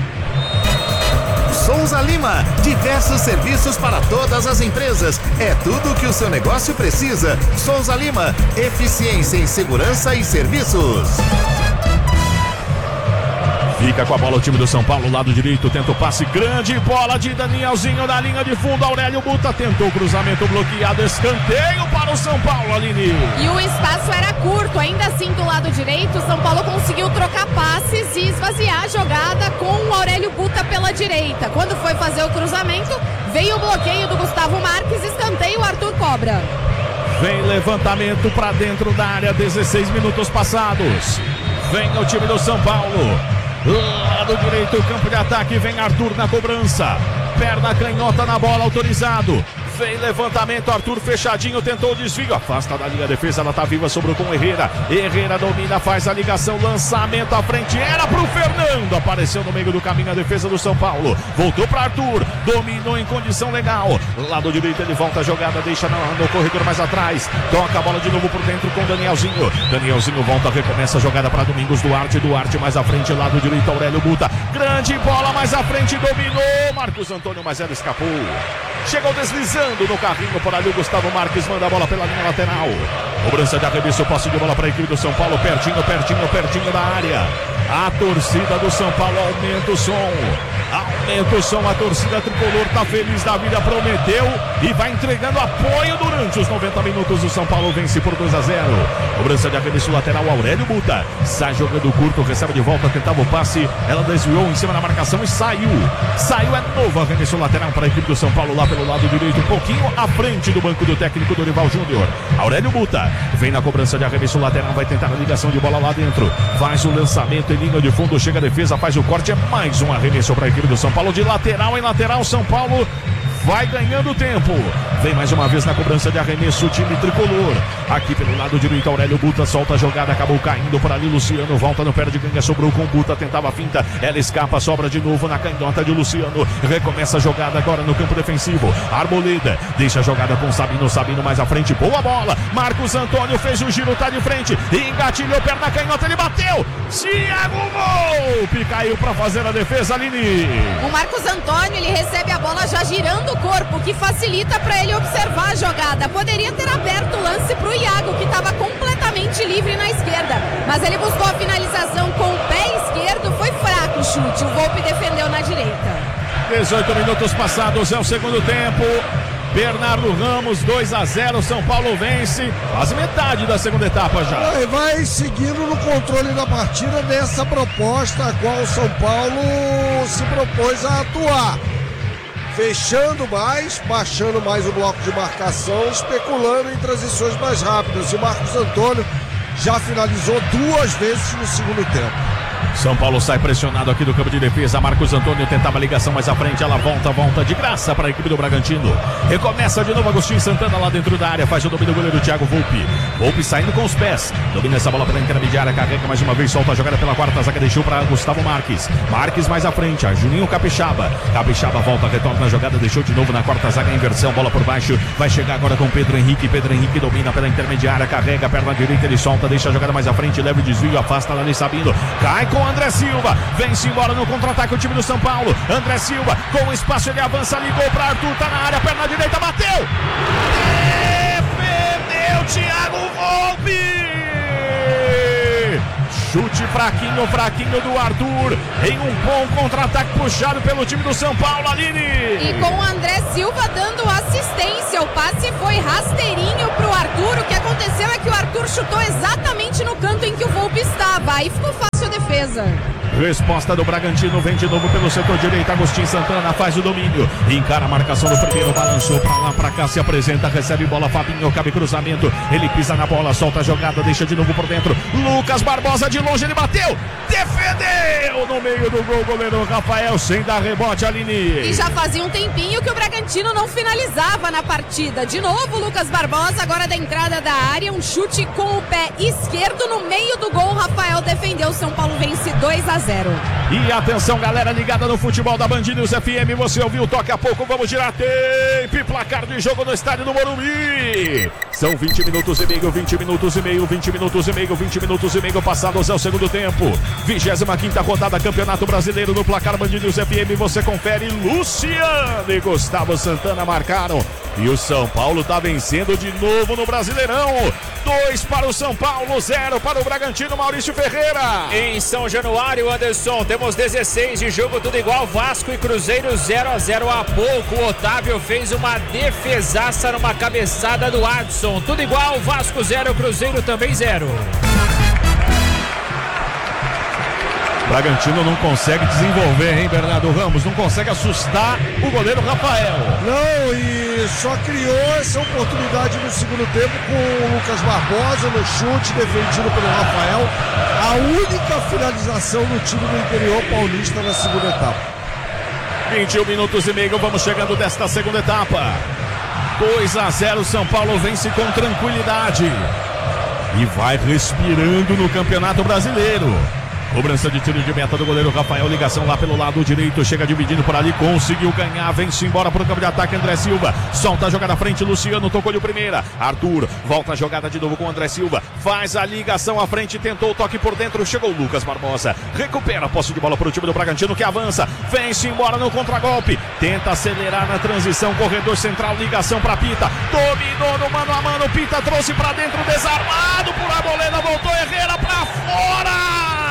Souza Lima, diversos serviços para todas as empresas. É tudo o que o seu negócio precisa. Souza Lima, eficiência em segurança e serviços. Fica com a bola o time do São Paulo, lado direito, tenta o passe, grande bola de Danielzinho na linha de fundo, Aurélio Buta tentou o cruzamento bloqueado, escanteio para o São Paulo, Aline. E o espaço era curto, ainda assim do lado direito, o São Paulo conseguiu trocar passes e esvaziar a jogada com o Aurélio Buta pela direita. Quando foi fazer o cruzamento, veio o bloqueio do Gustavo Marques, escanteio, o Arthur cobra. Vem levantamento para dentro da área, dezesseis minutos passados. Vem o time do São Paulo. Lado direito, campo de ataque, vem Arthur na cobrança. Perna canhota na bola, autorizado. Vem levantamento, Arthur fechadinho, tentou o desvio, afasta da linha, a defesa, ela tá viva, sobrou com Herrera. Herrera domina, faz a ligação, lançamento à frente, era pro Fernando, apareceu no meio do caminho a defesa do São Paulo. Voltou para Arthur, dominou em condição legal. Lado direito, ele volta a jogada, deixa no, no corredor mais atrás. Toca a bola de novo por dentro com Danielzinho. Danielzinho volta, recomeça a jogada para Domingos Duarte. Duarte mais à frente, lado direito, Aurélio Buta. Grande bola mais à frente, dominou Marcos Antônio, mas ela escapou. Chegou deslizando no carrinho por ali o Gustavo Marques, manda a bola pela linha lateral. Cobrança de arremesso, posse de bola para a equipe do São Paulo, pertinho, pertinho, pertinho da área. A torcida do São Paulo aumenta o som. Aumenta o som, a torcida tricolor tá feliz da vida, prometeu e vai entregando apoio durante os noventa minutos. O São Paulo vence por dois a zero. Cobrança de arremesso lateral, Aurélio Buta sai jogando curto, recebe de volta, tentava o passe, ela desviou em cima da marcação e saiu. Saiu, é novo arremesso lateral para a equipe do São Paulo lá pelo lado direito, um pouquinho à frente do banco do técnico Dorival Júnior. Aurélio Buta vem na cobrança de arremesso lateral, vai tentar a ligação de bola lá dentro, faz o lançamento em linha de fundo, chega a defesa, faz o corte, é mais um arremesso para a equipe do São Paulo, de lateral em lateral, São Paulo vai ganhando tempo. Vem mais uma vez na cobrança de arremesso o time tricolor. Aqui pelo lado direito, Aurélio Buta solta a jogada, acabou caindo por ali. Luciano volta no pé de ganha, sobrou com Buta, tentava a finta, ela escapa, sobra de novo na canhota de Luciano. Recomeça a jogada agora no campo defensivo. Arboleda deixa a jogada com Sabino, Sabino mais à frente, boa bola. Marcos Antônio fez o giro, tá de frente, engatilhou, perna canhota, ele bateu. Thiago Volpe caiu para fazer a defesa, Aline. O Marcos Antônio, ele recebe a bola já girando o corpo, que facilita para ele observar a jogada. Poderia ter aberto o lance para o Iago, que estava completamente livre na esquerda, mas ele buscou a finalização com o pé esquerdo, foi fraco o chute, o Volpe defendeu na direita. dezoito minutos passados, é o segundo tempo. Bernardo Ramos, dois a zero, São Paulo vence, quase metade da segunda etapa já. E vai seguindo no controle da partida dessa proposta a qual o São Paulo se propôs a atuar. Fechando mais, baixando mais o bloco de marcação, especulando em transições mais rápidas. E o Marcos Antônio já finalizou duas vezes no segundo tempo. São Paulo sai pressionado aqui do campo de defesa. Marcos Antônio tentava a ligação mais à frente. Ela volta, volta de graça para a equipe do Bragantino. Recomeça de novo Agostinho Santana lá dentro da área. Faz o domínio do goleiro Thiago Volpe. Volpe saindo com os pés. Domina essa bola pela intermediária. Carrega mais uma vez. Solta a jogada pela quarta zaga. Deixou para Gustavo Marques. Marques mais à frente. A Juninho Capixaba. Capixaba volta, retorna a jogada. Deixou de novo na quarta zaga. Inversão. Bola por baixo. Vai chegar agora com Pedro Henrique. Pedro Henrique domina pela intermediária. Carrega, perna direita. Ele solta. Deixa a jogada mais à frente. Leva o desvio. Afasta lá de Sabino. Cai com André Silva. Vem-se embora no contra-ataque o time do São Paulo. André Silva com espaço, ele avança, ligou para Arthur, tá na área, perna direita, bateu. Defendeu Thiago Volpi. Chute fraquinho, fraquinho do Arthur, em um bom contra-ataque puxado pelo time do São Paulo, Aline. E com o André Silva dando assistência, o passe foi rasteirinho pro Arthur. O que aconteceu é que o Arthur chutou exatamente no canto em que o Volpi estava, aí ficou fácil a defesa. Resposta do Bragantino, vem de novo pelo setor direito, Agostinho Santana faz o domínio, encara a marcação do primeiro, balançou pra lá, pra cá, se apresenta, recebe bola, Fabinho, cabe cruzamento, ele pisa na bola, solta a jogada, deixa de novo por dentro, Lucas Barbosa de longe, ele bateu, defendeu no meio do gol, goleiro Rafael, sem dar rebote, Aline. E já fazia um tempinho que o Bragantino não finalizava na partida, de novo Lucas Barbosa, agora da entrada da área, um chute com o pé esquerdo no meio do gol, Rafael defendeu, São Paulo vence dois a zero. E atenção, galera ligada no futebol da Band News F M, você ouviu, toque a pouco, vamos girar tempo, placar de jogo no estádio do Morumbi. São vinte minutos e meio, vinte minutos e meio, vinte minutos e meio, vinte minutos e meio passados é o segundo tempo. vigésima quinta rodada, Campeonato Brasileiro no placar Band News F M, você confere, Luciano e Gustavo Santana marcaram. E o São Paulo tá vencendo de novo no Brasileirão. Dois para o São Paulo, zero para o Bragantino, Maurício Ferreira. Em São Januário, Anderson, temos dezesseis de jogo, tudo igual, Vasco e Cruzeiro zero a zero há pouco. O Otávio fez uma defesaça numa cabeçada do Adson. Tudo igual, Vasco zero, Cruzeiro também zero. Bragantino não consegue desenvolver, hein, Bernardo Ramos? Não consegue assustar o goleiro Rafael. Não, e só criou essa oportunidade no segundo tempo com o Lucas Barbosa no chute defendido pelo Rafael. A única finalização do time do interior paulista na segunda etapa. vinte e um minutos e meio, vamos chegando desta segunda etapa. dois a zero, São Paulo vence com tranquilidade. E vai respirando no Campeonato Brasileiro. Cobrança de tiro de meta do goleiro Rafael, ligação lá pelo lado direito, chega dividindo por ali, conseguiu ganhar, vem-se embora para o campo de ataque, André Silva, solta a jogada à frente, Luciano tocou-lhe o primeira, Arthur, volta a jogada de novo com André Silva, faz a ligação à frente, tentou o toque por dentro, chegou o Lucas Barbosa, recupera a posse de bola para o time do Bragantino que avança, vem-se embora no contragolpe, tenta acelerar na transição, corredor central, ligação para Pita, dominou no mano a mano, Pita trouxe para dentro, desarmado por Arboleda, voltou Herrera para fora!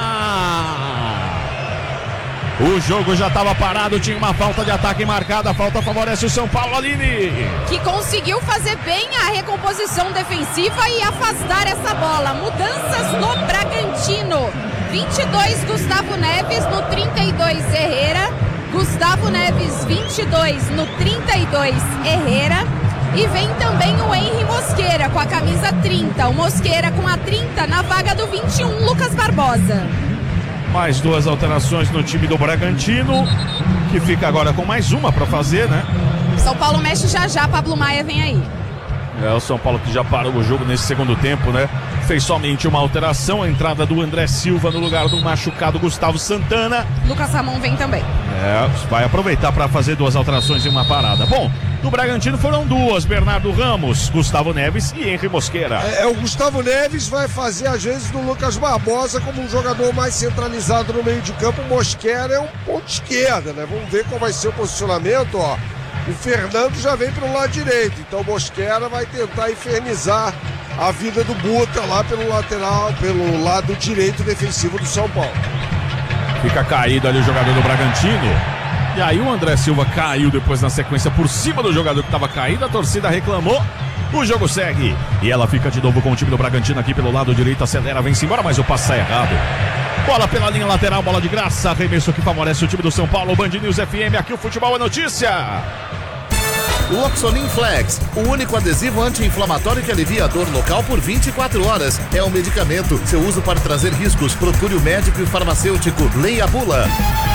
O jogo já estava parado, tinha uma falta de ataque marcada, a falta favorece o São Paulo, Aline. Que conseguiu fazer bem a recomposição defensiva e afastar essa bola. Mudanças no Bragantino. vinte e dois, Gustavo Neves, no trinta e dois, Herrera. Gustavo Neves, vinte e dois, no trinta e dois, Herrera. E vem também o Henry Mosqueira com a camisa trinta. O Mosqueira com a trinta na vaga do vinte e um, Lucas Barbosa. Mais duas alterações no time do Bragantino, que fica agora com mais uma para fazer, né? São Paulo mexe já já, Pablo Maia vem aí. É, o São Paulo que já parou o jogo nesse segundo tempo, né? Fez somente uma alteração, a entrada do André Silva no lugar do machucado Gustavo Santana. Lucas Ramon vem também. É, vai aproveitar para fazer duas alterações em uma parada. Bom, no Bragantino foram duas, Bernardo Ramos, Gustavo Neves e Henry Mosqueira. É, é, o Gustavo Neves vai fazer às vezes do Lucas Barbosa como um jogador mais centralizado no meio de campo. O Mosquera é um ponto esquerda, né? Vamos ver qual vai ser o posicionamento, ó. O Fernando já vem pelo lado direito, então o Mosquera vai tentar infernizar a vida do Buta lá pelo lateral, pelo lado direito defensivo do São Paulo. Fica caído ali o jogador do Bragantino. E aí o André Silva caiu depois na sequência por cima do jogador que estava caído, a torcida reclamou. O jogo segue e ela fica de novo com o time do Bragantino aqui pelo lado direito, acelera, vem-se embora, mas o passe sai errado. Bola pela linha lateral, bola de graça, arremesso que favorece o time do São Paulo, Band News F M, aqui o futebol é notícia. Loxonin Flex, o único adesivo anti-inflamatório que alivia a dor local por vinte e quatro horas. É um medicamento. Seu uso pode trazer riscos. Procure o médico e o farmacêutico. Leia a bula.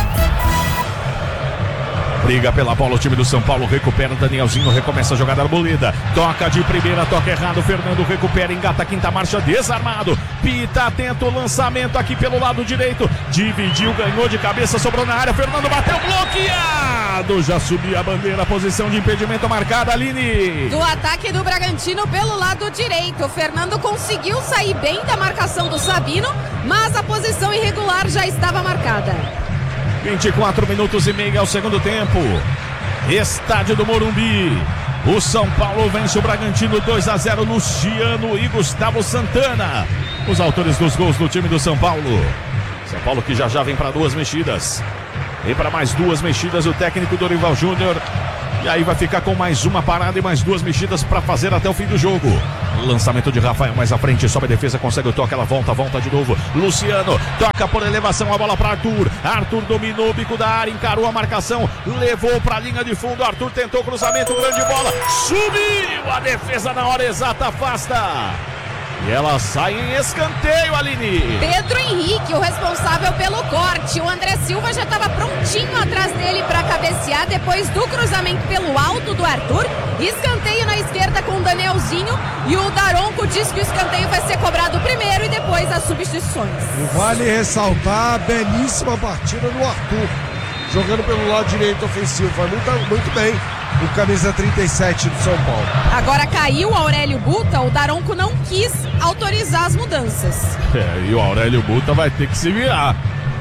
Briga pela bola, o time do São Paulo recupera, Danielzinho recomeça a jogada arboleda, toca de primeira, toca errado, Fernando recupera, engata a quinta marcha, desarmado, apita, atento o lançamento aqui pelo lado direito, dividiu, ganhou de cabeça, sobrou na área, Fernando bateu, bloqueado, já subiu a bandeira, posição de impedimento marcada, Aline. Do ataque do Bragantino pelo lado direito, o Fernando conseguiu sair bem da marcação do Sabino, mas a posição irregular já estava marcada. vinte e quatro minutos e meio ao segundo tempo, estádio do Morumbi. O São Paulo vence o Bragantino dois a zero, Luciano e Gustavo Santana, os autores dos gols do time do São Paulo. São Paulo que já já vem para duas mexidas. Vem para mais duas mexidas o técnico Dorival Júnior. E aí vai ficar com mais uma parada e mais duas mexidas para fazer até o fim do jogo. Lançamento de Rafael mais à frente, sobe a defesa, consegue o toque, ela volta, volta de novo. Luciano toca por elevação, a bola para Arthur. Arthur dominou o bico da área, encarou a marcação, levou para a linha de fundo. Arthur tentou cruzamento, grande bola, subiu a defesa na hora exata, afasta. E ela sai em escanteio, Aline. Pedro Henrique, o responsável pelo corte. O André Silva já estava prontinho atrás dele para cabecear depois do cruzamento pelo alto do Arthur. Escanteio na esquerda com o Danielzinho. E o Daronco diz que o escanteio vai ser cobrado primeiro e depois as substituições. E vale ressaltar a belíssima partida do Arthur, jogando pelo lado direito ofensivo. Vai muito, muito bem. O camisa trinta e sete do São Paulo. Agora caiu o Aurélio Buta, o Daronco não quis autorizar as mudanças. É, e o Aurélio Buta vai ter que se virar.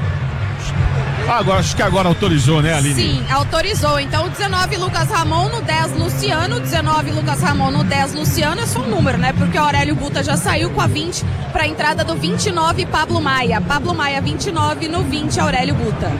Agora, acho que agora autorizou, né, Aline? Sim, autorizou. Então, dezenove Lucas Ramon no dez Luciano, dezenove Lucas Ramon no dez Luciano, é só um número, né? Porque o Aurélio Buta já saiu com a vinte para a entrada do vinte e nove Pablo Maia. Pablo Maia vinte e nove, no vinte Aurélio Buta.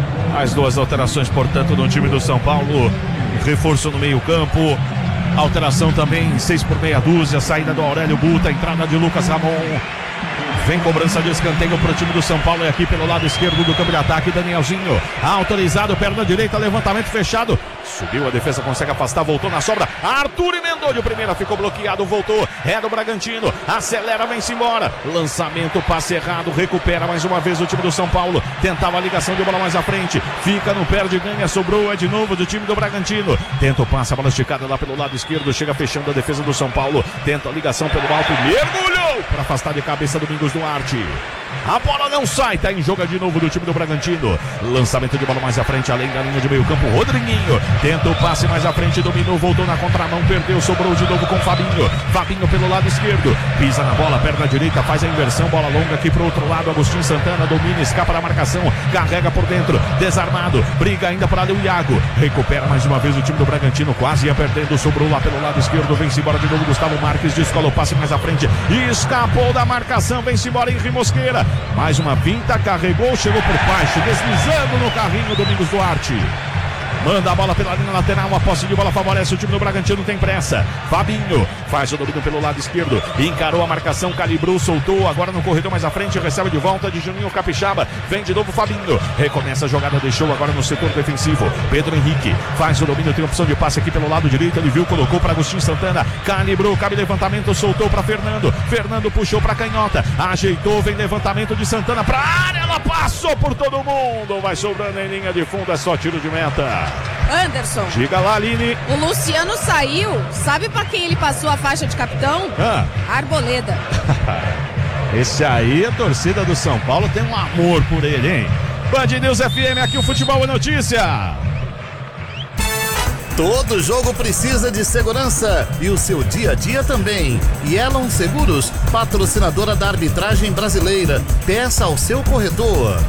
As duas alterações, portanto, no time do São Paulo. Reforço no meio campo. Alteração também, seis por meia dúzia. Saída do Aurélio Buta, entrada de Lucas Ramon. Vem cobrança de escanteio para o time do São Paulo. E aqui pelo lado esquerdo do campo de ataque, Danielzinho. Autorizado, perna direita, levantamento fechado. Subiu a defesa, consegue afastar, voltou na sobra. Arthur emendou de primeira, ficou bloqueado, voltou. É do Bragantino, acelera, vem-se embora. Lançamento, passe errado, recupera mais uma vez o time do São Paulo. Tentava a ligação de bola mais à frente. Fica no perde, ganha, sobrou, é de novo do time do Bragantino. Tenta o passe, a bola esticada lá pelo lado esquerdo. Chega fechando a defesa do São Paulo. Tenta a ligação pelo alto, mergulhou para afastar de cabeça Domingos Duarte. A bola não sai, tá em jogo de novo do time do Bragantino. Lançamento de bola mais à frente, além da linha de meio campo, Rodriguinho. Tenta o passe mais à frente, dominou, voltou na contramão, perdeu, sobrou de novo com Fabinho. Fabinho pelo lado esquerdo, pisa na bola, perna direita, faz a inversão, bola longa aqui pro outro lado. Agostinho Santana domina, escapa da marcação, carrega por dentro, desarmado, briga ainda para o Iago. Recupera mais uma vez o time do Bragantino, quase ia perdendo, sobrou lá pelo lado esquerdo, vem-se embora de novo Gustavo Marques, descola o passe mais à frente, escapou da marcação, vem-se embora Henri Mosqueira. Mais uma pinta, carregou, chegou por baixo, deslizando no carrinho Domingos Duarte. Manda a bola pela linha lateral, a posse de bola favorece o time do Bragantino, tem pressa. Fabinho faz o domínio pelo lado esquerdo, encarou a marcação, calibrou, soltou, agora no corredor mais à frente, recebe de volta de Juninho Capixaba, vem de novo Fabinho, recomeça a jogada, deixou agora no setor defensivo. Pedro Henrique faz o domínio, tem opção de passe aqui pelo lado direito, ele viu, colocou para Agostinho Santana, calibrou, cabe levantamento, soltou para Fernando, Fernando puxou para canhota, ajeitou, vem levantamento de Santana para área, ela passou por todo mundo, vai sobrando em linha de fundo, é só tiro de meta. Anderson, diga lá, Aline. O Luciano saiu, sabe pra quem ele passou a faixa de capitão? Ah. Arboleda. Esse aí, a torcida do São Paulo tem um amor por ele, hein? Band News F M, aqui o Futebol é Notícia. Todo jogo precisa de segurança e o seu dia a dia também. Yellow Seguros, patrocinadora da arbitragem brasileira. Peça ao seu corretor.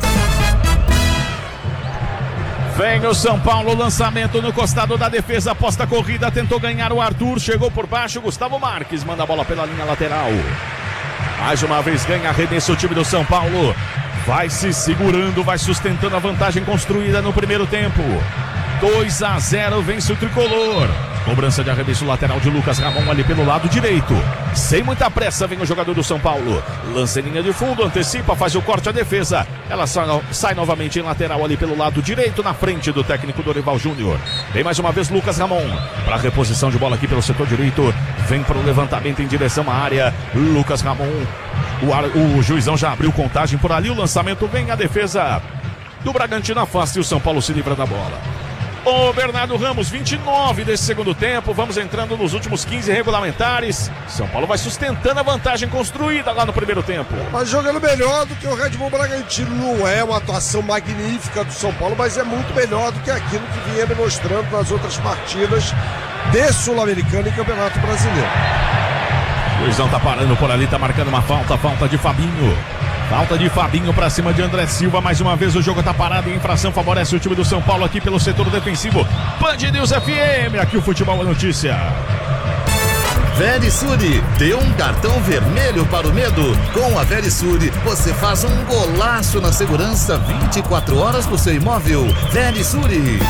Vem o São Paulo, lançamento no costado da defesa, aposta a corrida, tentou ganhar o Arthur, chegou por baixo, Gustavo Marques manda a bola pela linha lateral. Mais uma vez ganha arremesso o time do São Paulo, vai se segurando, vai sustentando a vantagem construída no primeiro tempo. dois a zero, vence o tricolor. Cobrança de arremesso lateral de Lucas Ramon ali pelo lado direito. Sem muita pressa vem o jogador do São Paulo. Lança em linha de fundo, antecipa, faz o corte à defesa. Ela sai, sai novamente em lateral ali pelo lado direito, na frente do técnico Dorival Júnior. Vem mais uma vez Lucas Ramon para a reposição de bola aqui pelo setor direito. Vem para o levantamento em direção à área. Lucas Ramon. O, ar, o juizão já abriu contagem por ali. O lançamento vem, a defesa do Bragantino afasta e o São Paulo se livra da bola. Ô Bernardo Ramos, vinte e nove desse segundo tempo, vamos entrando nos últimos quinze regulamentares. São Paulo vai sustentando a vantagem construída lá no primeiro tempo. Mas jogando melhor do que o Red Bull Bragantino. Não é uma atuação magnífica do São Paulo, mas é muito melhor do que aquilo que vinha demonstrando nas outras partidas de Sul-Americano e Campeonato Brasileiro. O Luizão tá parando por ali, tá marcando uma falta, falta de Fabinho. Falta de Fabinho pra cima de André Silva. Mais uma vez o jogo tá parado e a infração favorece o time do São Paulo aqui pelo setor defensivo. Band News F M, aqui o Futebol é Notícia. Verisure, dê um cartão vermelho para o medo. Com a Verisure, você faz um golaço na segurança vinte e quatro horas pro seu imóvel. Verisure.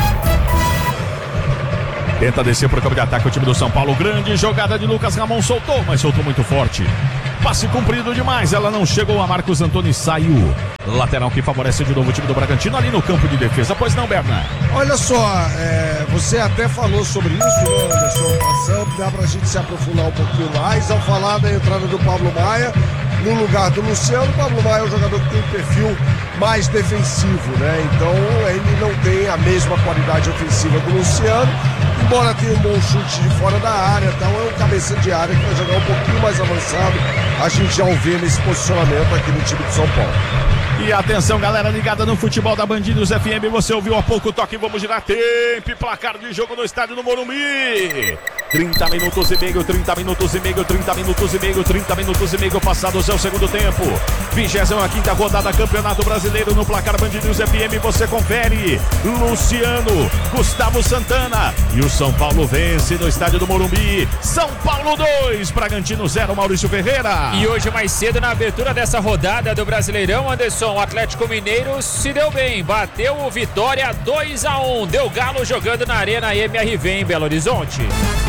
Tenta descer pro campo de ataque o time do São Paulo. Grande jogada de Lucas Ramon, soltou, mas soltou muito forte. Passe comprido demais, ela não chegou a Marcos Antônio e saiu. Lateral que favorece de novo o time do Bragantino ali no campo de defesa. Pois não, Berna? Olha só, é, você até falou sobre isso, né, Anderson? Passando, dá pra gente se aprofundar um pouquinho mais ao falar da entrada do Pablo Maia no lugar do Luciano. O Pablo Maia é um jogador que tem um perfil mais defensivo, né? Então ele não tem a mesma qualidade ofensiva do Luciano, embora tenha um bom chute de fora da área, então é um cabeça de área que vai jogar um pouquinho mais avançado. A gente já o vê nesse posicionamento aqui no time de São Paulo. E atenção, galera ligada no futebol da Band News F M, você ouviu há pouco o toque, vamos girar tempo e placar de jogo no estádio do Morumbi. trinta minutos e meio, trinta minutos e meio, trinta minutos e meio, trinta minutos e meio passados é o segundo tempo. vigésima quinta rodada Campeonato Brasileiro no placar Band News F M, você confere. Luciano, Gustavo Santana e o São Paulo vence no estádio do Morumbi. São Paulo dois, Bragantino zero, Maurício Ferreira. E hoje mais cedo na abertura dessa rodada do Brasileirão, Anderson, o Atlético Mineiro se deu bem, bateu o Vitória dois a um, deu galo jogando na Arena M R V em Belo Horizonte.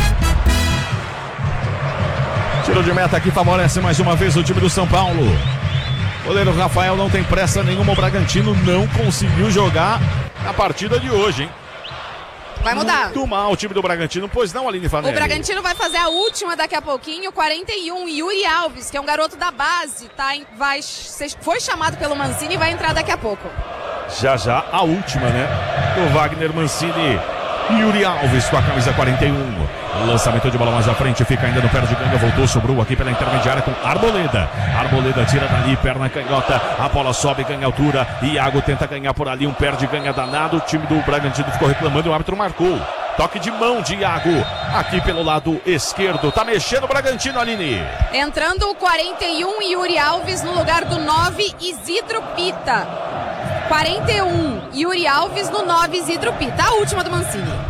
Tiro de meta aqui favorece mais uma vez o time do São Paulo. O goleiro Rafael não tem pressa nenhuma, o Bragantino não conseguiu jogar a partida de hoje, hein? Vai mudar. Muito mal o time do Bragantino, pois não, Aline Fanelli? O Bragantino vai fazer a última daqui a pouquinho, quarenta e um, Yuri Alves, que é um garoto da base, tá? Vai, foi chamado pelo Mancini e vai entrar daqui a pouco. Já já a última, né? O Wagner Mancini. Yuri Alves com a camisa quarenta e um. Lançamento de bola mais à frente, fica ainda no pé de ganga, voltou, sobrou aqui pela intermediária com Arboleda. Arboleda tira dali, perna canhota, a bola sobe, ganha altura. Iago tenta ganhar por ali, um perde, ganha danado. O time do Bragantino ficou reclamando e o árbitro marcou. Toque de mão de Iago, aqui pelo lado esquerdo. Tá mexendo o Bragantino, Aline. Entrando o quarenta e um, Yuri Alves no lugar do nove, Isidro Pita. quarenta e um, Yuri Alves no nove, Isidro Pita. A última do Mancini.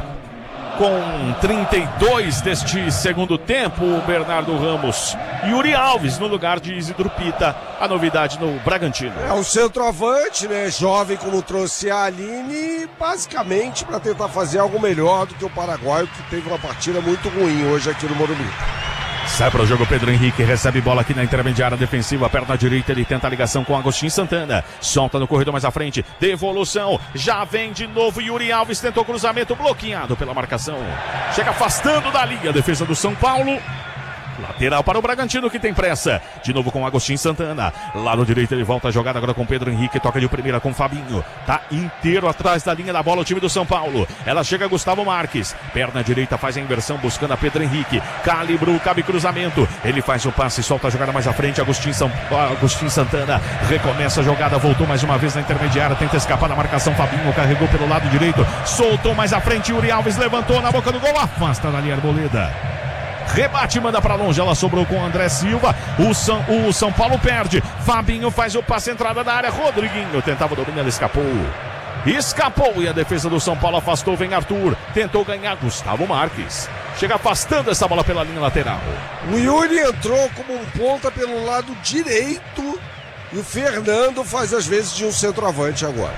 Com trinta e dois deste segundo tempo, o Bernardo Ramos. Yuri Alves no lugar de Isidro Pita. A novidade no Bragantino. É o centroavante, né? Jovem, como trouxe a Aline, basicamente para tentar fazer algo melhor do que o paraguaio, que teve uma partida muito ruim hoje aqui no Morumbi. Sai para o jogo Pedro Henrique, recebe bola aqui na intermediária defensiva, perna direita, ele tenta a ligação com Agostinho Santana, solta no corredor mais à frente, devolução, já vem de novo Yuri Alves, tentou cruzamento, bloqueado pela marcação, chega afastando da linha a defesa do São Paulo. Lateral para o Bragantino que tem pressa. De novo com Agostinho Santana. Lado direito ele volta a jogada agora com Pedro Henrique. Toca de primeira com Fabinho. Tá inteiro atrás da linha da bola o time do São Paulo. Ela chega Gustavo Marques. Perna direita faz a inversão buscando a Pedro Henrique. Calibrou, cabe cruzamento. Ele faz o passe, solta a jogada mais à frente. Agostinho, São... Agostinho Santana recomeça a jogada. Voltou mais uma vez na intermediária. Tenta escapar da marcação. Fabinho carregou pelo lado direito. Soltou mais à frente. Yuri Alves levantou na boca do gol. Afasta dali Arboleda. Rebate, manda pra longe, ela sobrou com o André Silva. O São, o São Paulo perde. Fabinho faz o passe, entrada da área. Rodriguinho tentava dominar, ele escapou. Escapou e a defesa do São Paulo afastou. Vem Arthur, tentou ganhar. Gustavo Marques chega afastando essa bola pela linha lateral. O Yuri entrou como um ponta pelo lado direito e o Fernando faz as vezes de um centroavante agora.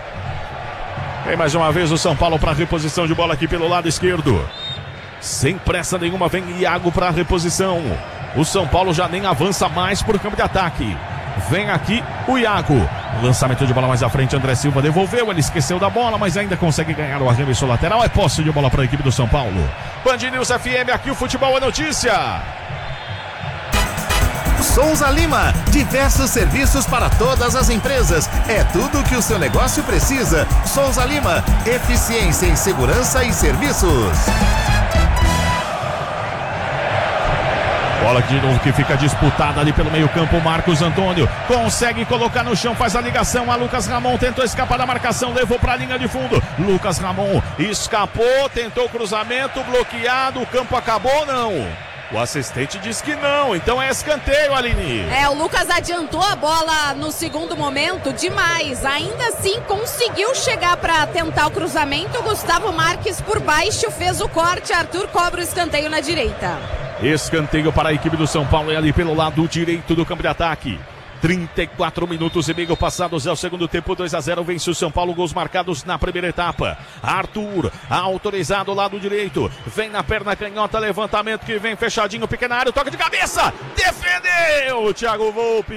Vem mais uma vez o São Paulo para reposição de bola aqui pelo lado esquerdo. Sem pressa nenhuma, vem Iago para a reposição. O São Paulo já nem avança mais por campo de ataque. Vem aqui o Iago. Lançamento de bola mais à frente, André Silva devolveu, ele esqueceu da bola, mas ainda consegue ganhar o arremesso lateral. É posse de bola para a equipe do São Paulo. Band News F M, aqui o futebol é notícia. Souza Lima, diversos serviços para todas as empresas. É tudo o que o seu negócio precisa. Souza Lima, eficiência em segurança e serviços. Bola de novo que fica disputada ali pelo meio campo. Marcos Antônio consegue colocar no chão, faz a ligação a Lucas Ramon, tentou escapar da marcação, levou para a linha de fundo. Lucas Ramon escapou, tentou o cruzamento, bloqueado, o campo acabou, não. O assistente diz que não, então é escanteio, Aline. É, o Lucas adiantou a bola no segundo momento demais, ainda assim conseguiu chegar para tentar o cruzamento. Gustavo Marques por baixo fez o corte, Arthur cobra o escanteio na direita. Escanteio para a equipe do São Paulo, é ali pelo lado direito do campo de ataque. trinta e quatro minutos e meio passados, é o segundo tempo, dois a zero, vence o São Paulo, gols marcados na primeira etapa. Arthur, autorizado, lado direito, vem na perna canhota, levantamento que vem fechadinho, pequena área, toque de cabeça, defendeu, Thiago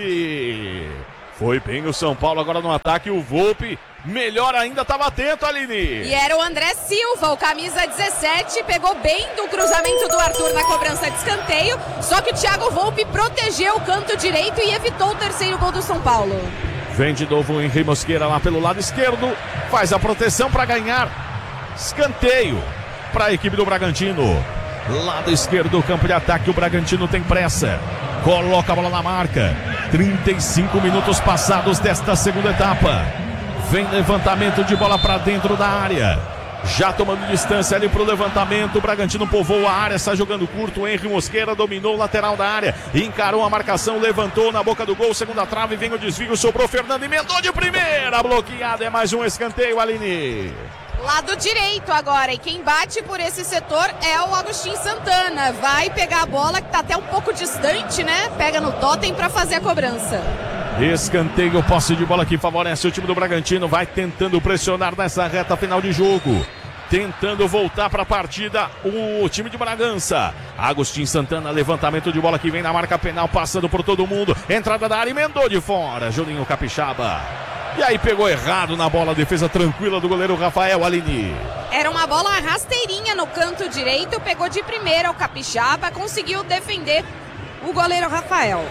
Volpi. Foi bem o São Paulo agora no ataque, o Volpi melhor ainda, estava atento, Aline. E era o André Silva, o camisa dezessete, pegou bem do cruzamento do Arthur na cobrança de escanteio, só que o Thiago Volpi protegeu o canto direito e evitou o terceiro gol do São Paulo. Vem de novo o Henri Mosqueira lá pelo lado esquerdo, faz a proteção para ganhar escanteio para a equipe do Bragantino. Lado esquerdo do campo de ataque, o Bragantino tem pressa, coloca a bola na marca. trinta e cinco minutos passados desta segunda etapa. Vem levantamento de bola para dentro da área. Já tomando distância ali para o levantamento. O Bragantino povoou a área, está jogando curto. O Henri Mosqueira dominou o lateral da área. Encarou a marcação, levantou na boca do gol. Segunda trave, vem o desvio, sobrou Fernando, emendou de primeira. Bloqueado, é mais um escanteio, Aline. Lado direito agora, e quem bate por esse setor é o Agostinho Santana. Vai pegar a bola, que está até um pouco distante, né? Pega no totem para fazer a cobrança. Escanteio, posse de bola que favorece o time do Bragantino. Vai tentando pressionar nessa reta final de jogo. Tentando voltar para a partida o time de Bragança. Agostinho Santana, levantamento de bola que vem na marca penal, passando por todo mundo. Entrada da área, emendou de fora. Juninho Capixaba. E aí pegou errado na bola, defesa tranquila do goleiro Rafael, Aline. Era uma bola rasteirinha no canto direito, pegou de primeira o Capixaba, conseguiu defender o goleiro Rafael.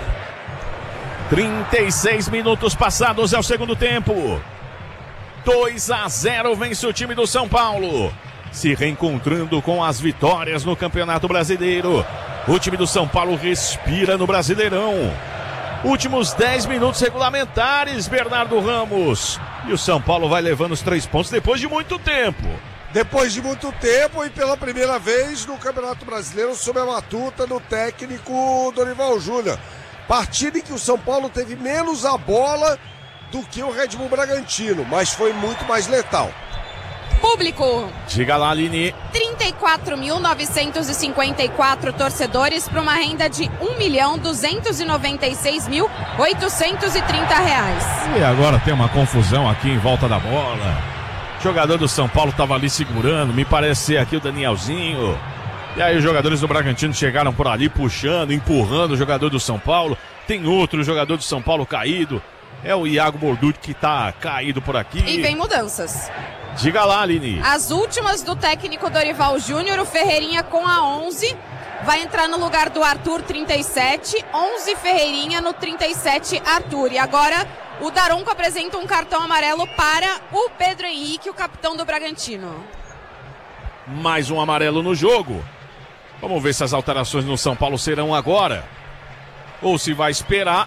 trinta e seis minutos passados, é o segundo tempo. dois a zero, vence o time do São Paulo. Se reencontrando com as vitórias no Campeonato Brasileiro. O time do São Paulo respira no Brasileirão. Últimos dez minutos regulamentares, Bernardo Ramos. E o São Paulo vai levando os três pontos depois de muito tempo. Depois de muito tempo e pela primeira vez no Campeonato Brasileiro sob a batuta do técnico Dorival Júnior. Partida em que o São Paulo teve menos a bola do que o Red Bull Bragantino, mas foi muito mais letal. Público. Diga lá, Aline. trinta e quatro mil novecentos e cinquenta e quatro torcedores para uma renda de um milhão duzentos e noventa e seis mil oitocentos e trinta reais. E agora tem uma confusão aqui em volta da bola. O jogador do São Paulo estava ali segurando, me parece ser aqui o Danielzinho. E aí os jogadores do Bragantino chegaram por ali puxando, empurrando o jogador do São Paulo. Tem outro jogador do São Paulo caído. É o Iago Borducci que está caído por aqui. E vem mudanças. Diga lá, Aline. As últimas do técnico Dorival Júnior, o Ferreirinha com a onze. Vai entrar no lugar do Arthur, trinta e sete. onze Ferreirinha no trinta e sete, Arthur. E agora o Daronco apresenta um cartão amarelo para o Pedro Henrique, o capitão do Bragantino. Mais um amarelo no jogo. Vamos ver se as alterações no São Paulo serão agora. Ou se vai esperar.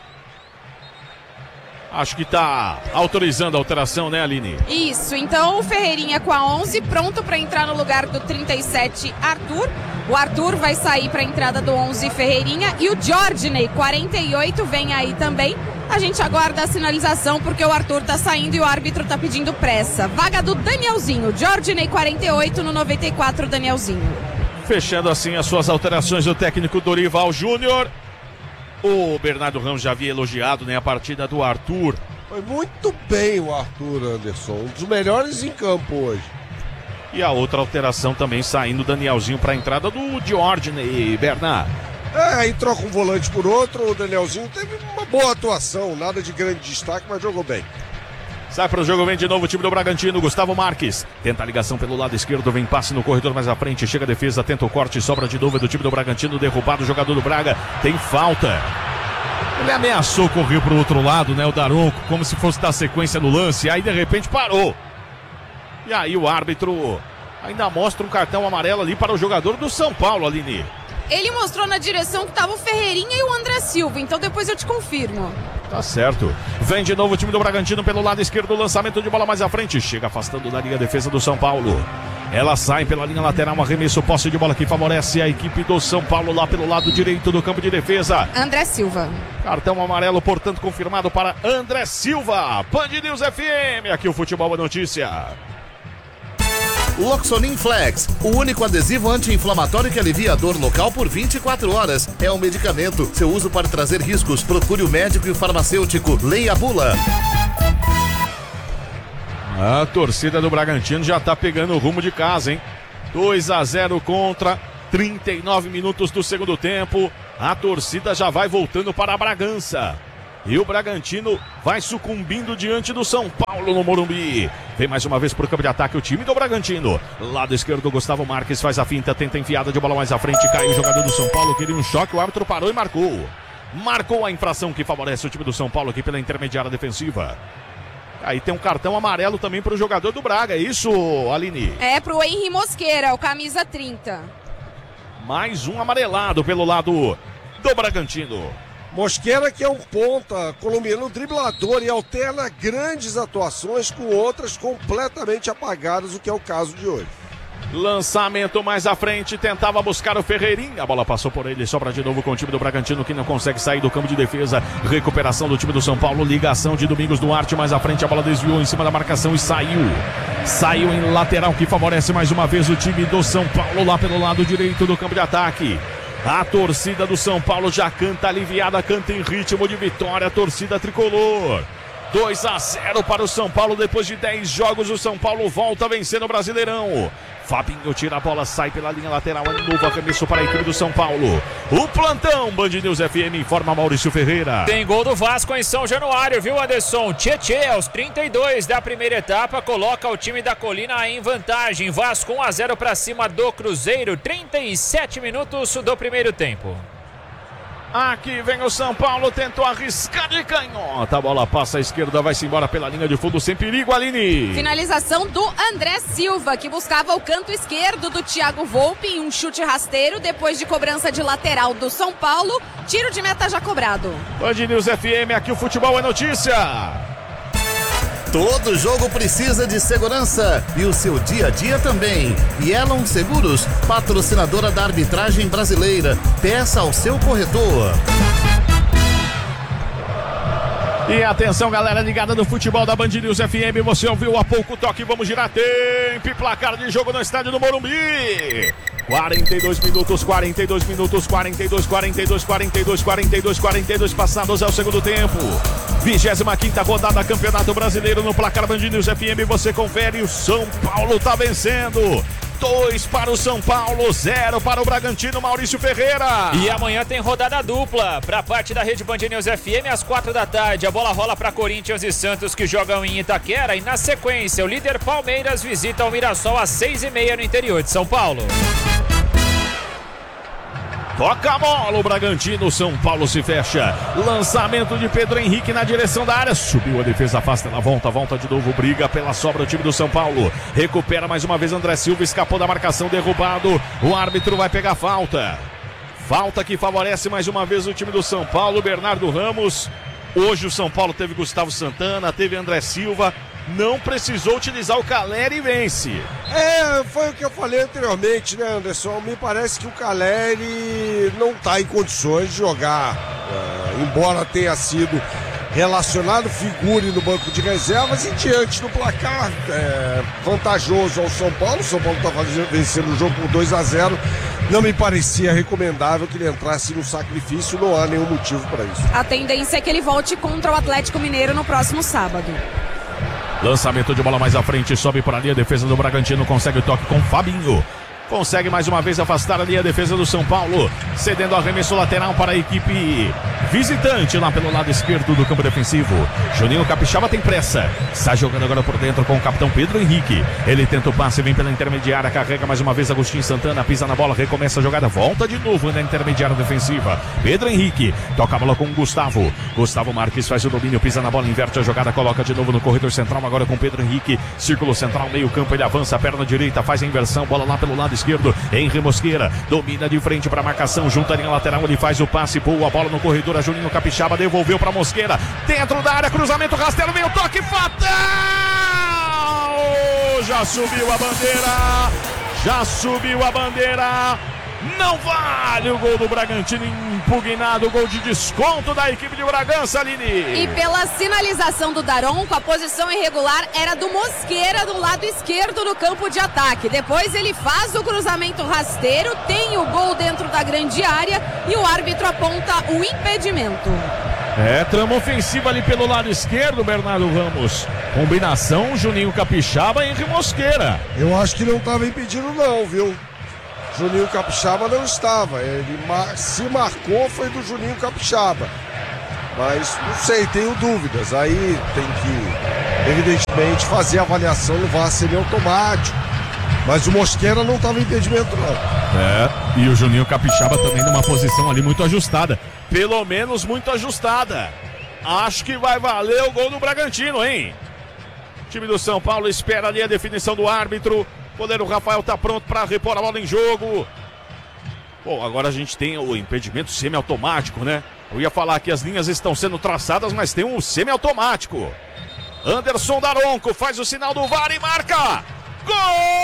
Acho que está autorizando a alteração, né, Aline? Isso, então o Ferreirinha com a onze, pronto para entrar no lugar do trinta e sete, Arthur. O Arthur vai sair para a entrada do onze, Ferreirinha. E o Jordney, quarenta e oito, vem aí também. A gente aguarda a sinalização porque o Arthur tá saindo e o árbitro tá pedindo pressa. Vaga do Danielzinho, Jordney, quarenta e oito, no noventa e quatro, Danielzinho. Fechando assim as suas alterações do técnico Dorival Júnior. O Bernardo Ramos já havia elogiado, né, a partida do Arthur. Foi muito bem o Arthur, Anderson, um dos melhores em campo hoje. E a outra alteração também saindo o Danielzinho para a entrada do Jordney, Bernardo. É, aí troca um volante por outro, o Danielzinho teve uma boa atuação, nada de grande destaque, mas jogou bem. Sai para o jogo, vem de novo o time do Bragantino, Gustavo Marques. Tenta a ligação pelo lado esquerdo, vem passe no corredor mais à frente, chega a defesa, tenta o corte, sobra de novo do time do Bragantino, derrubado o jogador do Braga, tem falta. Ele ameaçou correr pro outro lado, né, o Daronco, como se fosse dar sequência no lance, aí de repente parou. E aí o árbitro ainda mostra um cartão amarelo ali para o jogador do São Paulo, Aline. Ele mostrou na direção que tava o Ferreirinha e o André Silva, então depois eu te confirmo. Tá certo. Vem de novo o time do Bragantino pelo lado esquerdo, lançamento de bola mais à frente, chega afastando da linha a defesa do São Paulo. Ela sai pela linha lateral, um arremesso, posse de bola que favorece a equipe do São Paulo lá pelo lado direito do campo de defesa. André Silva. Cartão amarelo, portanto, confirmado para André Silva. Band News F M, aqui o Futebol é Notícia. Loxonin Flex, o único adesivo anti-inflamatório que alivia a dor local por vinte e quatro horas. É um medicamento. Seu uso pode trazer riscos. Procure o médico e o farmacêutico. Leia a bula. A torcida do Bragantino já tá pegando o rumo de casa, hein? dois a zero contra, trinta e nove minutos do segundo tempo. A torcida já vai voltando para a Bragança. E o Bragantino vai sucumbindo diante do São Paulo no Morumbi. Vem mais uma vez pro campo de ataque o time do Bragantino. Lado esquerdo, Gustavo Marques faz a finta, tenta enfiada de bola mais à frente. Caiu o jogador do São Paulo, queria um choque, o árbitro parou e marcou. Marcou a infração que favorece o time do São Paulo aqui pela intermediária defensiva. Aí tem um cartão amarelo também para o jogador do Braga, é isso, Aline? É pro Henry Mosqueira, o camisa trinta. Mais um amarelado pelo lado do Bragantino. Mosqueira, que é um ponta colombiano driblador e alterna grandes atuações com outras completamente apagadas, o que é o caso de hoje. Lançamento mais à frente, tentava buscar o Ferreirinha, a bola passou por ele, sobra de novo com o time do Bragantino que não consegue sair do campo de defesa. Recuperação do time do São Paulo, ligação de Domingos Duarte mais à frente, a bola desviou em cima da marcação e saiu. Saiu em lateral que favorece mais uma vez o time do São Paulo lá pelo lado direito do campo de ataque. A torcida do São Paulo já canta aliviada, canta em ritmo de vitória, a torcida tricolor. dois a zero para o São Paulo, depois de dez jogos o São Paulo volta a vencer no Brasileirão. Fabinho tira a bola, sai pela linha lateral, é novo arremesso para a equipe do São Paulo. O plantão Band News F M informa Maurício Ferreira. Tem gol do Vasco em São Januário, viu, Anderson? Tietê, aos trinta e dois da primeira etapa, coloca o time da Colina em vantagem. Vasco um a zero para cima do Cruzeiro, trinta e sete minutos do primeiro tempo. Aqui vem o São Paulo, tentou arriscar de canhota. A bola passa à esquerda, vai-se embora pela linha de fundo, sem perigo, Aline. Finalização do André Silva, que buscava o canto esquerdo do Thiago Volpe em um chute rasteiro, depois de cobrança de lateral do São Paulo. Tiro de meta já cobrado. Band News F M, aqui o Futebol é Notícia. Todo jogo precisa de segurança e o seu dia a dia também. Yellow Seguros, patrocinadora da arbitragem brasileira. Peça ao seu corretor. E atenção, galera ligada no futebol da Band News F M, você ouviu há pouco o toque, vamos girar tempo e placar de jogo no estádio do Morumbi. quarenta e dois minutos, quarenta e dois minutos, quarenta e dois, quarenta e dois, quarenta e dois, quarenta e dois, quarenta e dois passados ao segundo tempo. vigésima quinta rodada Campeonato Brasileiro no placar Band News F M, você confere, o São Paulo tá vencendo. dois para o São Paulo, zero para o Bragantino, Maurício Ferreira. E amanhã tem rodada dupla para parte da rede Band News F M às quatro da tarde. A bola rola para Corinthians e Santos que jogam em Itaquera e na sequência o líder Palmeiras visita o Mirassol às seis e meia no interior de São Paulo. Toca a bola, o Bragantino, São Paulo se fecha. Lançamento de Pedro Henrique na direção da área. Subiu a defesa, afasta, ela volta, volta de novo. Briga pela sobra o time do São Paulo. Recupera mais uma vez André Silva, escapou da marcação, derrubado. O árbitro vai pegar falta. Falta que favorece mais uma vez o time do São Paulo, Bernardo Ramos. Hoje o São Paulo teve Gustavo Santana, teve André Silva. Não precisou utilizar o Caleri e vence. É, foi o que eu falei anteriormente, né, Anderson? Me parece que o Caleri não está em condições de jogar. É, embora tenha sido relacionado, figure no banco de reservas e diante do placar é, vantajoso ao São Paulo. O São Paulo está vencendo o jogo por dois a zero. Não me parecia recomendável que ele entrasse no sacrifício, não há nenhum motivo para isso. A tendência é que ele volte contra o Atlético Mineiro no próximo sábado. Lançamento de bola mais à frente, sobe para ali a defesa do Bragantino, consegue o toque com Fabinho. Consegue mais uma vez afastar ali a defesa do São Paulo, cedendo arremesso lateral para a equipe visitante lá pelo lado esquerdo do campo defensivo. Juninho Capixaba tem pressa. Está jogando agora por dentro com o capitão Pedro Henrique. Ele tenta o passe, vem pela intermediária, carrega mais uma vez Agostinho Santana, pisa na bola, recomeça a jogada, volta de novo na intermediária defensiva. Pedro Henrique toca a bola com o Gustavo. Gustavo Marques faz o domínio, pisa na bola, inverte a jogada, coloca de novo no corredor central, agora com Pedro Henrique. Círculo central, meio campo, ele avança, perna direita, faz a inversão, bola lá pelo lado esquerdo. Henri Mosqueira domina de frente para a marcação, junta a linha lateral, ele faz o passe, boa bola no corredor, a Juninho Capixaba devolveu para Mosqueira, dentro da área, cruzamento rasteiro, meio toque fatal! Já subiu a bandeira, já subiu a bandeira, não vale o gol do Bragantino, impugnado, gol de desconto da equipe de Bragança, Aline. E pela sinalização do Daronco, a posição irregular era do Mosqueira do lado esquerdo do campo de ataque. Depois ele faz o cruzamento rasteiro, tem o gol dentro da grande área e o árbitro aponta o impedimento. É, trama ofensiva ali pelo lado esquerdo, Bernardo Ramos. Combinação, Juninho Capixaba e Henri Mosqueira. Eu acho que não estava impedindo não, viu? Juninho Capixaba não estava. Ele mar... se marcou foi do Juninho Capixaba. Mas não sei, tenho dúvidas. Aí tem que, evidentemente, fazer a avaliação no V A R seria automático. Mas o Mosqueira não estava em impedimento não. É, e o Juninho Capixaba também numa posição ali muito ajustada. Pelo menos muito ajustada. Acho que vai valer o gol do Bragantino, hein? O time do São Paulo espera ali a definição do árbitro. O goleiro Rafael tá pronto para repor a bola em jogo. Bom, agora a gente tem o impedimento semiautomático, né? Eu ia falar que as linhas estão sendo traçadas, mas tem um semiautomático. Anderson Daronco faz o sinal do V A R e marca. Gol!